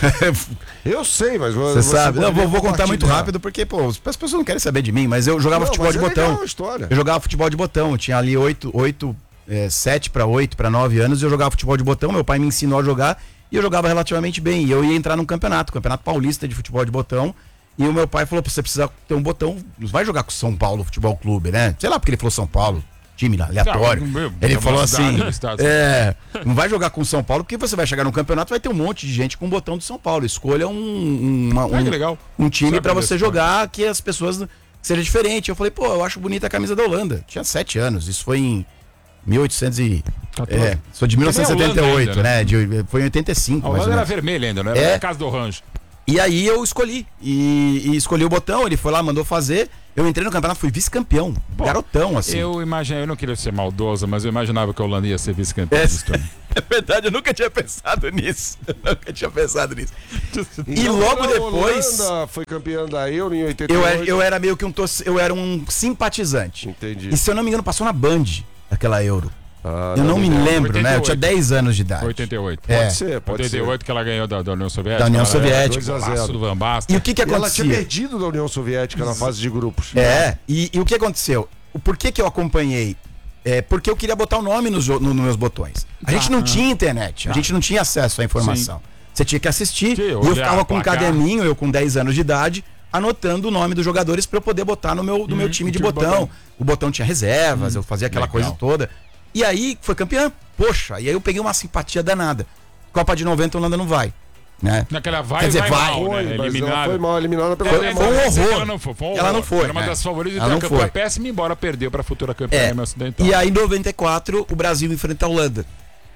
Eu sei, mas Você sabe. Não, vou, vou contar muito compartilhar. rápido porque, pô, as pessoas não querem saber de mim, mas eu jogava Não, futebol mas de é botão. legal a história. Eu jogava futebol de botão. Eu tinha ali oito, oito, é, sete para oito, para nove anos, eu jogava futebol de botão. Meu pai me ensinou a jogar e eu jogava relativamente bem. E eu ia entrar num campeonato, campeonato paulista de futebol de botão. E o meu pai falou: você precisa ter um botão, não vai jogar com o São Paulo Futebol Clube, né? Sei lá porque ele falou São Paulo, time aleatório. Não, Ele é uma falou cidade assim: no estado. é, não vai jogar com o São Paulo porque você vai chegar no campeonato, vai ter um monte de gente com o botão do São Paulo. Escolha um, um, uma- Ah, que um, legal. um time Sabe pra desse você cara. jogar que as pessoas seja diferente. Eu falei: pô, eu acho bonita a camisa da Holanda. Tinha sete anos, isso foi em mil e oitocentos e... É, sou de mil novecentos e setenta e oito, Holanda ainda, né? De, foi em oitenta e cinco, A mais ou Holanda era menos. vermelha ainda, não era É. a casa do Orange. E aí eu escolhi. E, e escolhi o botão, ele foi lá, mandou fazer. Eu entrei no campeonato, fui vice-campeão. Garotão, assim. Eu imaginei, eu não queria ser maldoso, mas eu imaginava que a Holanda ia ser vice-campeã É. desse torneio. É verdade, eu nunca tinha pensado nisso. Eu nunca tinha pensado nisso. E Então, logo a depois. Holanda foi campeã da Euro em oitenta e Eu oito. era, eu era meio que um torce, eu era um simpatizante. Entendi. E se eu não me engano, passou na Band aquela Euro. Ah, eu não me não, lembro, né? Eu tinha oitenta e oito. dez anos de idade. oitenta e oito. É. Pode ser, pode oitenta e oito ser. que ela ganhou da, da União Soviética. Da União ela era Soviética. dois a zero do Van Basten. E o que que E ela tinha acontecia? perdido da União Soviética na fase de grupos. É, e, e o que aconteceu? O porquê que eu acompanhei? É porque eu queria botar o nome nos, jo- no- nos meus botões. A gente não tinha internet, a gente não tinha acesso à informação. Você tinha que assistir, Sim, e eu olhar, ficava com um placar. caderninho, eu com dez anos de idade, anotando o nome dos jogadores para eu poder botar no meu, no meu time de time de botão. botão. O botão tinha reservas, eu fazia aquela legal. coisa toda. E aí foi campeão. Poxa, e aí eu peguei uma simpatia danada. Copa de noventa a Holanda não vai, né? Naquela vai, Quer dizer, vai, vai. mal, Foi, né? mas ela Eliminada. foi mal eliminada pela É, Alemanha. Foi um essa horror. Ela não foi, foi um Ela horror. não foi, Era uma né? das favoritas Ela da não campanha foi. péssima, embora perdeu para a futura campeã É. Alemanha Ocidental. E aí, em noventa e quatro, o Brasil enfrenta a Holanda.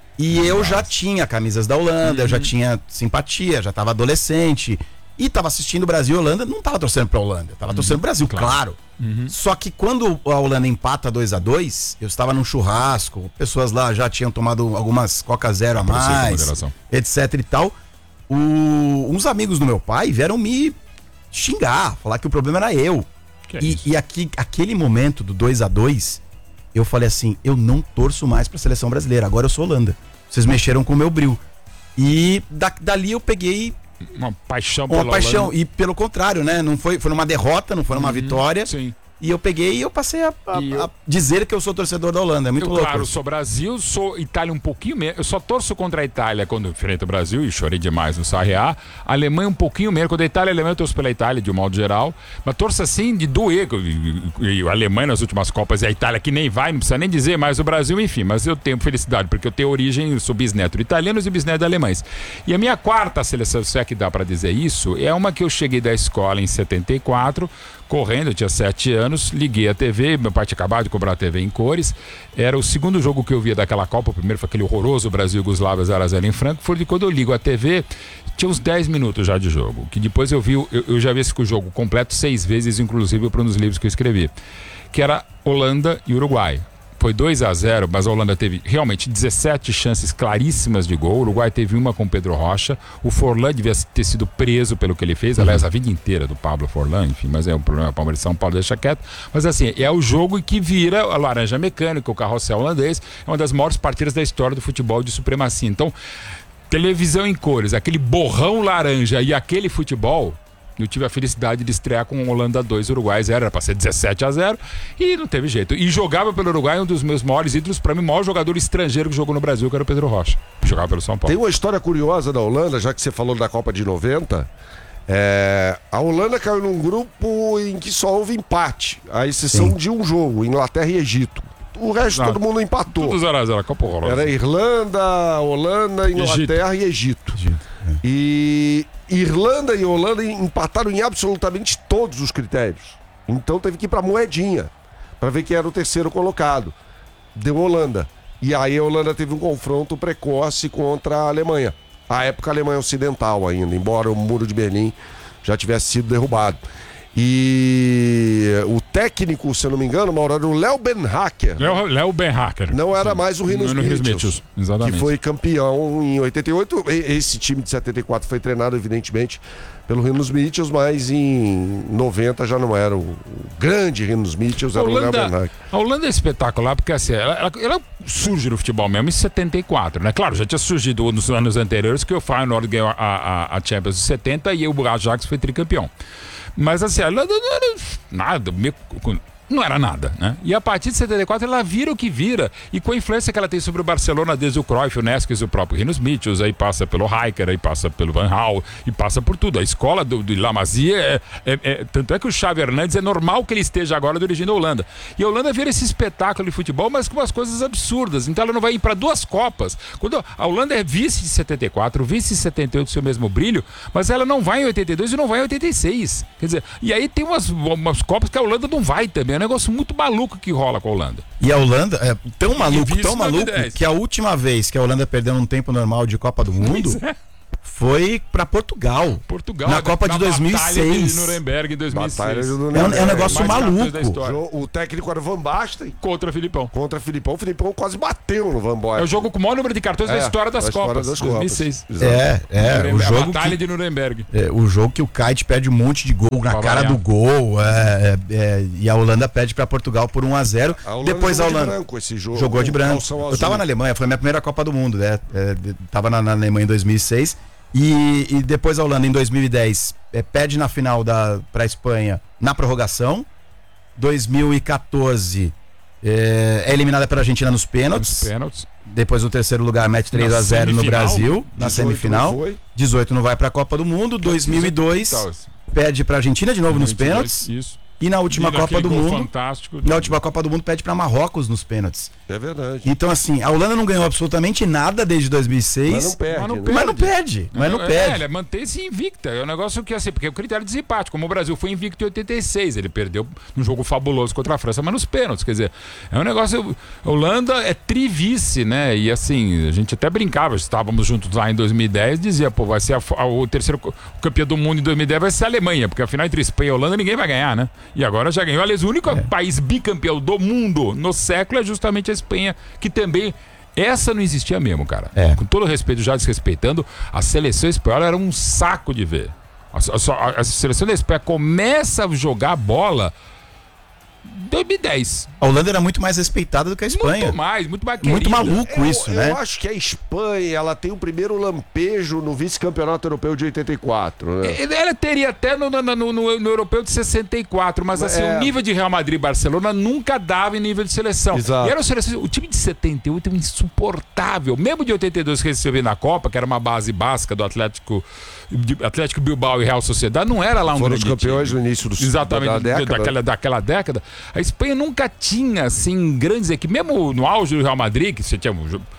E eu já tinha camisas da Holanda, eu já tinha simpatia, já tava adolescente. E tava assistindo o Brasil e Holanda, não tava torcendo pra Holanda, tava torcendo pro Brasil, claro. Só que quando a Holanda empata dois a dois, eu estava num churrasco, pessoas lá já tinham tomado algumas Coca Zero a Aproveita a mais, moderação. etc e tal. O- uns amigos do meu pai vieram me xingar, falar que o problema era eu. Que é E, isso? e aqui, aquele momento do dois a dois, eu falei assim, eu não torço mais pra seleção brasileira, agora eu sou Holanda. Vocês mexeram com o meu brilho. E da- dali eu peguei Uma paixão uma pela paixão. Holanda. E pelo contrário, né? Não foi, foi numa derrota, não foi numa vitória. Sim. E eu peguei e eu passei a, a, E eu- a dizer que eu sou torcedor da Holanda. É muito eu, louco. claro, isso. sou Brasil, sou Itália um pouquinho menos. Eu só torço contra a Itália quando enfrento o Brasil e chorei demais no Sarriá. A Alemanha um pouquinho menos. Quando a Itália e a Alemanha, eu torço pela Itália de um modo geral. Mas torço assim de doer. E, e, e a Alemanha nas últimas Copas e a Itália que nem vai, não precisa nem dizer, mas o Brasil, enfim. Mas eu tenho felicidade, porque eu tenho origem, eu sou bisneto de italianos e bisneto de alemães. E a minha quarta seleção, se é que dá pra dizer isso, é uma que eu cheguei da escola em setenta e quatro, correndo, eu tinha sete anos, liguei a T V, meu pai tinha acabado de cobrar a T V em cores, era o segundo jogo que eu via daquela Copa, o primeiro foi aquele horroroso Brasil-Yugoslávia zero a zero em Frankfurt, e quando eu ligo a T V, tinha uns dez minutos já de jogo, que depois eu vi, eu, eu já vi esse jogo completo seis vezes, inclusive para um dos livros que eu escrevi, que era Holanda e Uruguai. Foi dois a zero, mas a Holanda teve realmente dezessete chances claríssimas de gol. O Uruguai teve uma com o Pedro Rocha. O Forlan devia ter sido preso pelo que ele fez. Aliás, a vida inteira do Pablo Forlan, enfim, mas é um problema. O Palmeiras de São Paulo deixa quieto. Mas assim, é o jogo que vira a laranja mecânica, o carrossel holandês. É uma das maiores partidas da história do futebol de supremacia. Então, televisão em cores, aquele borrão laranja e aquele futebol. Eu tive a felicidade de estrear com Holanda dois, Uruguai zero, era pra ser dezessete a zero e não teve jeito. E jogava pelo Uruguai um dos meus maiores ídolos, pra mim, o maior jogador estrangeiro que jogou no Brasil, que era o Pedro Rocha, que jogava pelo São Paulo. Tem uma história curiosa da Holanda, já que você falou da Copa de noventa. É, a Holanda caiu num grupo em que só houve empate, à exceção Sim. de um jogo, Inglaterra e Egito. O resto Ah, todo mundo empatou. Tudo zero a zero, Copa horrorosa. Era Irlanda, Holanda, Inglaterra e Egito. E Irlanda e Holanda empataram em absolutamente todos os critérios. Então teve que ir pra moedinha para ver quem era o terceiro colocado. Deu Holanda. E aí a Holanda teve um confronto precoce contra a Alemanha. À época a Alemanha Ocidental ainda, embora o Muro de Berlim já tivesse sido derrubado. E o técnico, se eu não me engano, Mauro, era o Léo Benhacker. Léo, Léo Benhacker. Não era mais o Rinos No Rinos Mitchells, Mitchells, exatamente. que foi campeão em oitenta e oito. E- Esse time de setenta e quatro foi treinado, evidentemente, pelo Rinos Mitchells, mas em noventa já não era o, o grande Rinos Mitchells, A era o Léo Holanda, Benhacker. a Holanda é espetacular porque assim, ela, ela- ela surge no futebol mesmo em setenta e quatro, né? Claro, já tinha surgido nos anos anteriores que o Feyenoord ganhou a, a, a Champions de setenta e o Ajax foi tricampeão. Mas assim, a Holanda não era nada, meio- não era nada, né? E a partir de setenta e quatro ela vira o que vira. E com a influência que ela tem sobre o Barcelona, desde o Cruyff, o Neskes, o próprio Rinos Mitchells, aí passa pelo Rijkaard, aí passa pelo Van Gaal, e passa por tudo. A escola do, do La Masia, é, é, é, tanto é que o Xavi Hernandes é normal que ele esteja agora dirigindo a Holanda. E a Holanda vira esse espetáculo de futebol, mas com umas coisas absurdas. Então ela não vai ir para duas Copas. Quando a Holanda é vice de setenta e quatro, vice de setenta e oito, seu mesmo brilho, mas ela não vai em oitenta e dois e não vai em oitenta e seis. Quer dizer, e aí tem umas, umas Copas que a Holanda não vai também. É um negócio muito maluco que rola com a Holanda. E a Holanda é tão maluco, vice tão maluco, nove dez. que a última vez que a Holanda perdeu num tempo normal de Copa do Mundo foi pra Portugal. Portugal, Na Copa de dois mil e Batalha de seis. Nuremberg em dois mil e seis. Batalha de É um, Nuremberg. é um negócio Mais maluco. capaz da história. O, o técnico era o Van Basten Contra o Filipão. contra Filipão. O Filipão quase bateu no Van Basten. É o jogo com o maior número de cartões da É, história das da história Copas. das dois mil e Copas. seis. É, é, o Nuremberg, a jogo Batalha que, de Nuremberg. é, o jogo que o Kite perde um monte de gol na Pra cara variar. do gol, é, é, é, e a Holanda perde pra Portugal por um a zero. A Holanda Depois a jogou de Holanda branco esse jogo, jogou de com branco. calção Eu azul. tava na Alemanha, foi a minha primeira Copa do Mundo, né? É, de- tava na, na Alemanha em dois mil e seis. E, e depois a Holanda em dois mil e dez é, perde na final da, pra Espanha na prorrogação. dois mil e quatorze é, é eliminada pela Argentina nos pênaltis. Nos pênaltis. Depois no terceiro lugar mete três Na a zero no semifinal, Brasil, na dezoito semifinal. não foi. dezoito não vai pra Copa do Mundo. dois mil e dois perde pra Argentina de novo nos pênaltis. Isso. E na última E naquele Copa do gol Mundo. fantástico. Na última Copa do Mundo perde pra Marrocos nos pênaltis. É verdade. Então, assim, a Holanda não ganhou absolutamente nada desde dois mil e seis. Mas não perde. Mas não né? Mas não perde, mas não é, perde. Ele mantém-se invicta. É um negócio que, assim, porque é o critério de desempate. Como o Brasil foi invicto em oitenta e seis, ele perdeu num jogo fabuloso contra a França, mas nos pênaltis. Quer dizer, é um negócio. A Holanda é trivice, né? E assim, a gente até brincava, estávamos juntos lá em dois mil e dez, dizia, pô, vai ser a, a, o terceiro o campeão do mundo em dois mil e dez vai ser a Alemanha, porque afinal entre Espanha e Holanda ninguém vai ganhar, né? E agora já ganhou. Aliás, o único país bicampeão do mundo no século é justamente a Espanha, que também. Essa não existia mesmo, cara. É. Com todo respeito, já desrespeitando, a seleção espanhola era um saco de ver. A, a- a- a seleção da Espanha começa a jogar bola em dois mil e dez. A Holanda era muito mais respeitada do que a Espanha. Muito mais, muito mais Muito querida. maluco eu, isso, eu né? Eu acho que a Espanha, ela tem o primeiro lampejo no vice-campeonato europeu de oitenta e quatro, né? Ela teria até no, no, no, no, no europeu de sessenta e quatro, mas assim, É. o nível de Real Madrid e Barcelona nunca dava em nível de seleção. Exato. E era uma seleção, o time de setenta e oito é insuportável. Mesmo de oitenta e dois que recebeu na Copa, que era uma base básica do Atlético, de Atlético Bilbao e Real Sociedade, não era lá um Foram os grande campeões time. no início do Exatamente, da década. daquela, daquela década. A Espanha nunca tinha, assim, grandes equipes. Mesmo no auge do Real Madrid, que você tinha...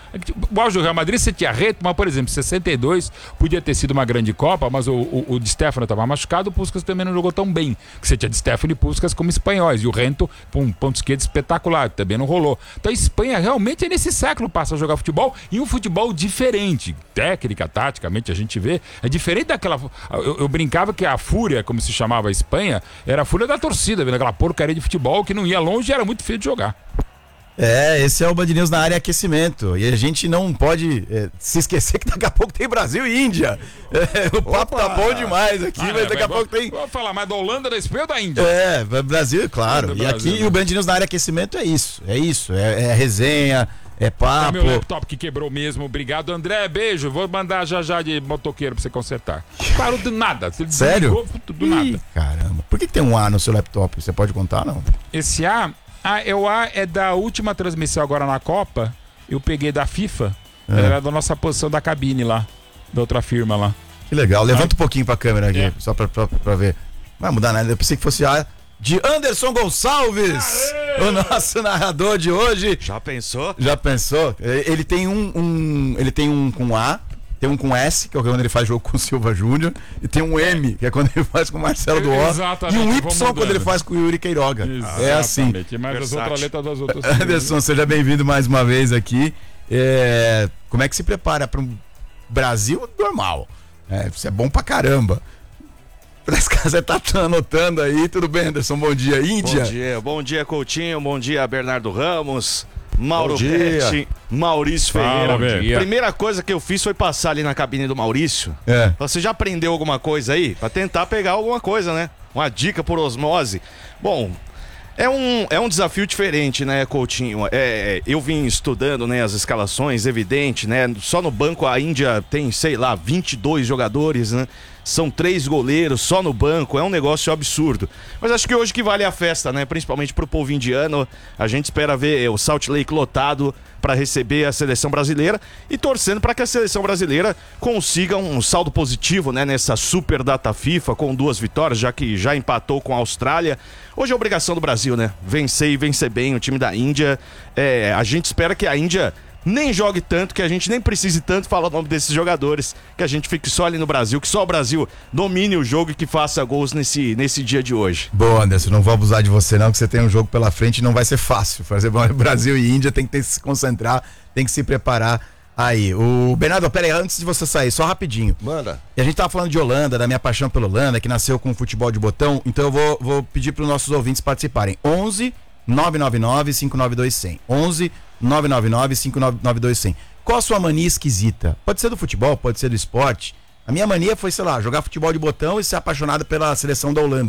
O auge do Real Madrid você tinha Reto, mas, por exemplo, em sessenta e dois podia ter sido uma grande Copa, mas o, o, o Di Stefano estava machucado, o Puskás também não jogou tão bem. Que você tinha Di Stefano e Puskás como espanhóis, e o Rento, um ponto esquerdo espetacular, também não rolou. Então a Espanha realmente é nesse século passa a jogar futebol, e um futebol diferente, técnica, taticamente, a gente vê, é diferente daquela... Eu, eu brincava que a fúria, como se chamava a Espanha, era a fúria da torcida, vendo aquela porcaria de futebol que não ia longe e era muito feio de jogar. É, esse é o Band News na área aquecimento. E a gente não pode é, se esquecer que daqui a pouco tem Brasil e Índia. É, o papo Opa! tá bom demais aqui, Ah, mas é, daqui a vou- pouco tem. Vou falar mais da Holanda, da Espanha ou da Índia? É, Brasil, claro. Do E Brasil, aqui né? o Band News na área aquecimento é isso. É isso. É, é resenha, é É papo. meu laptop que quebrou mesmo. Obrigado, André. Beijo. Vou mandar já já de motoqueiro pra você consertar. Parou do nada. Você Sério? desligou, Do nada. Ih, caramba. Por que, que tem um A no seu laptop? Você pode contar, não? Esse A, ah, é o A é da última transmissão agora na Copa. Eu peguei da FIFA. É. Era da nossa posição da cabine lá. Da outra firma lá. Que legal. Levanta um pouquinho pra câmera aqui, É. só pra, pra, pra ver. Não vai mudar nada. Eu pensei que fosse A de Anderson Gonçalves, o nosso narrador de hoje. Já pensou? Já pensou? Ele tem um, um- ele tem um com A, tem um com S, que é quando ele faz jogo com o Silva Júnior, e tem um M, que é quando ele faz com o Marcelo do O, Exatamente, e um vão Y quando mudando. ele faz com o Yuri Queiroga. É assim. Exatamente. Mas as outras letras das outras. Anderson, seja bem-vindo mais uma vez aqui. É, como é que se prepara para um Brasil normal? É, isso é bom pra caramba. Parece que você tá anotando aí. Tudo bem, Anderson? Bom dia. Índia. Bom dia, bom dia, Coutinho, bom dia, Bernardo Ramos, Mauro Bom dia. Betti, Maurício Fala, Ferreira. Bê. Primeira coisa que eu fiz foi passar ali na cabine do Maurício. É. Você já aprendeu alguma coisa aí? Pra tentar pegar alguma coisa, né? Uma dica por osmose. Bom, é um, é um desafio diferente, né, Coutinho? É, eu vim estudando, né, as escalações, evidente, né? Só no banco a Índia tem, sei lá, vinte e dois jogadores, né? São três goleiros só no banco, é um negócio absurdo. Mas acho que hoje que vale a festa, né? Principalmente pro povo indiano. A gente espera ver o Salt Lake lotado para receber a seleção brasileira e torcendo para que a seleção brasileira consiga um saldo positivo, né, nessa super data FIFA com duas vitórias, já que já empatou com a Austrália. Hoje é obrigação do Brasil, né? Vencer e vencer bem o time da Índia. É, a gente espera que a Índia nem jogue tanto, que a gente nem precise tanto falar o nome desses jogadores, que a gente fique só ali no Brasil, que só o Brasil domine o jogo e que faça gols nesse, nesse dia de hoje. Boa, Anderson, não vou abusar de você não, que você tem um jogo pela frente e não vai ser fácil. Fazer Brasil e Índia tem que ter, se concentrar, tem que se preparar aí. O Bernardo, pera aí, antes de você sair, só rapidinho. Manda. E a gente tava falando de Holanda, da minha paixão pela Holanda, que nasceu com futebol de botão, então eu vou, vou pedir para os nossos ouvintes participarem. onze nove nove nove cinco nove dois zero zero. onze nove nove nove cinco nove dois zero zero. Qual a sua mania esquisita? Pode ser do futebol, pode ser do esporte. A minha mania foi, sei lá, jogar futebol de botão e ser apaixonado pela seleção da Holanda.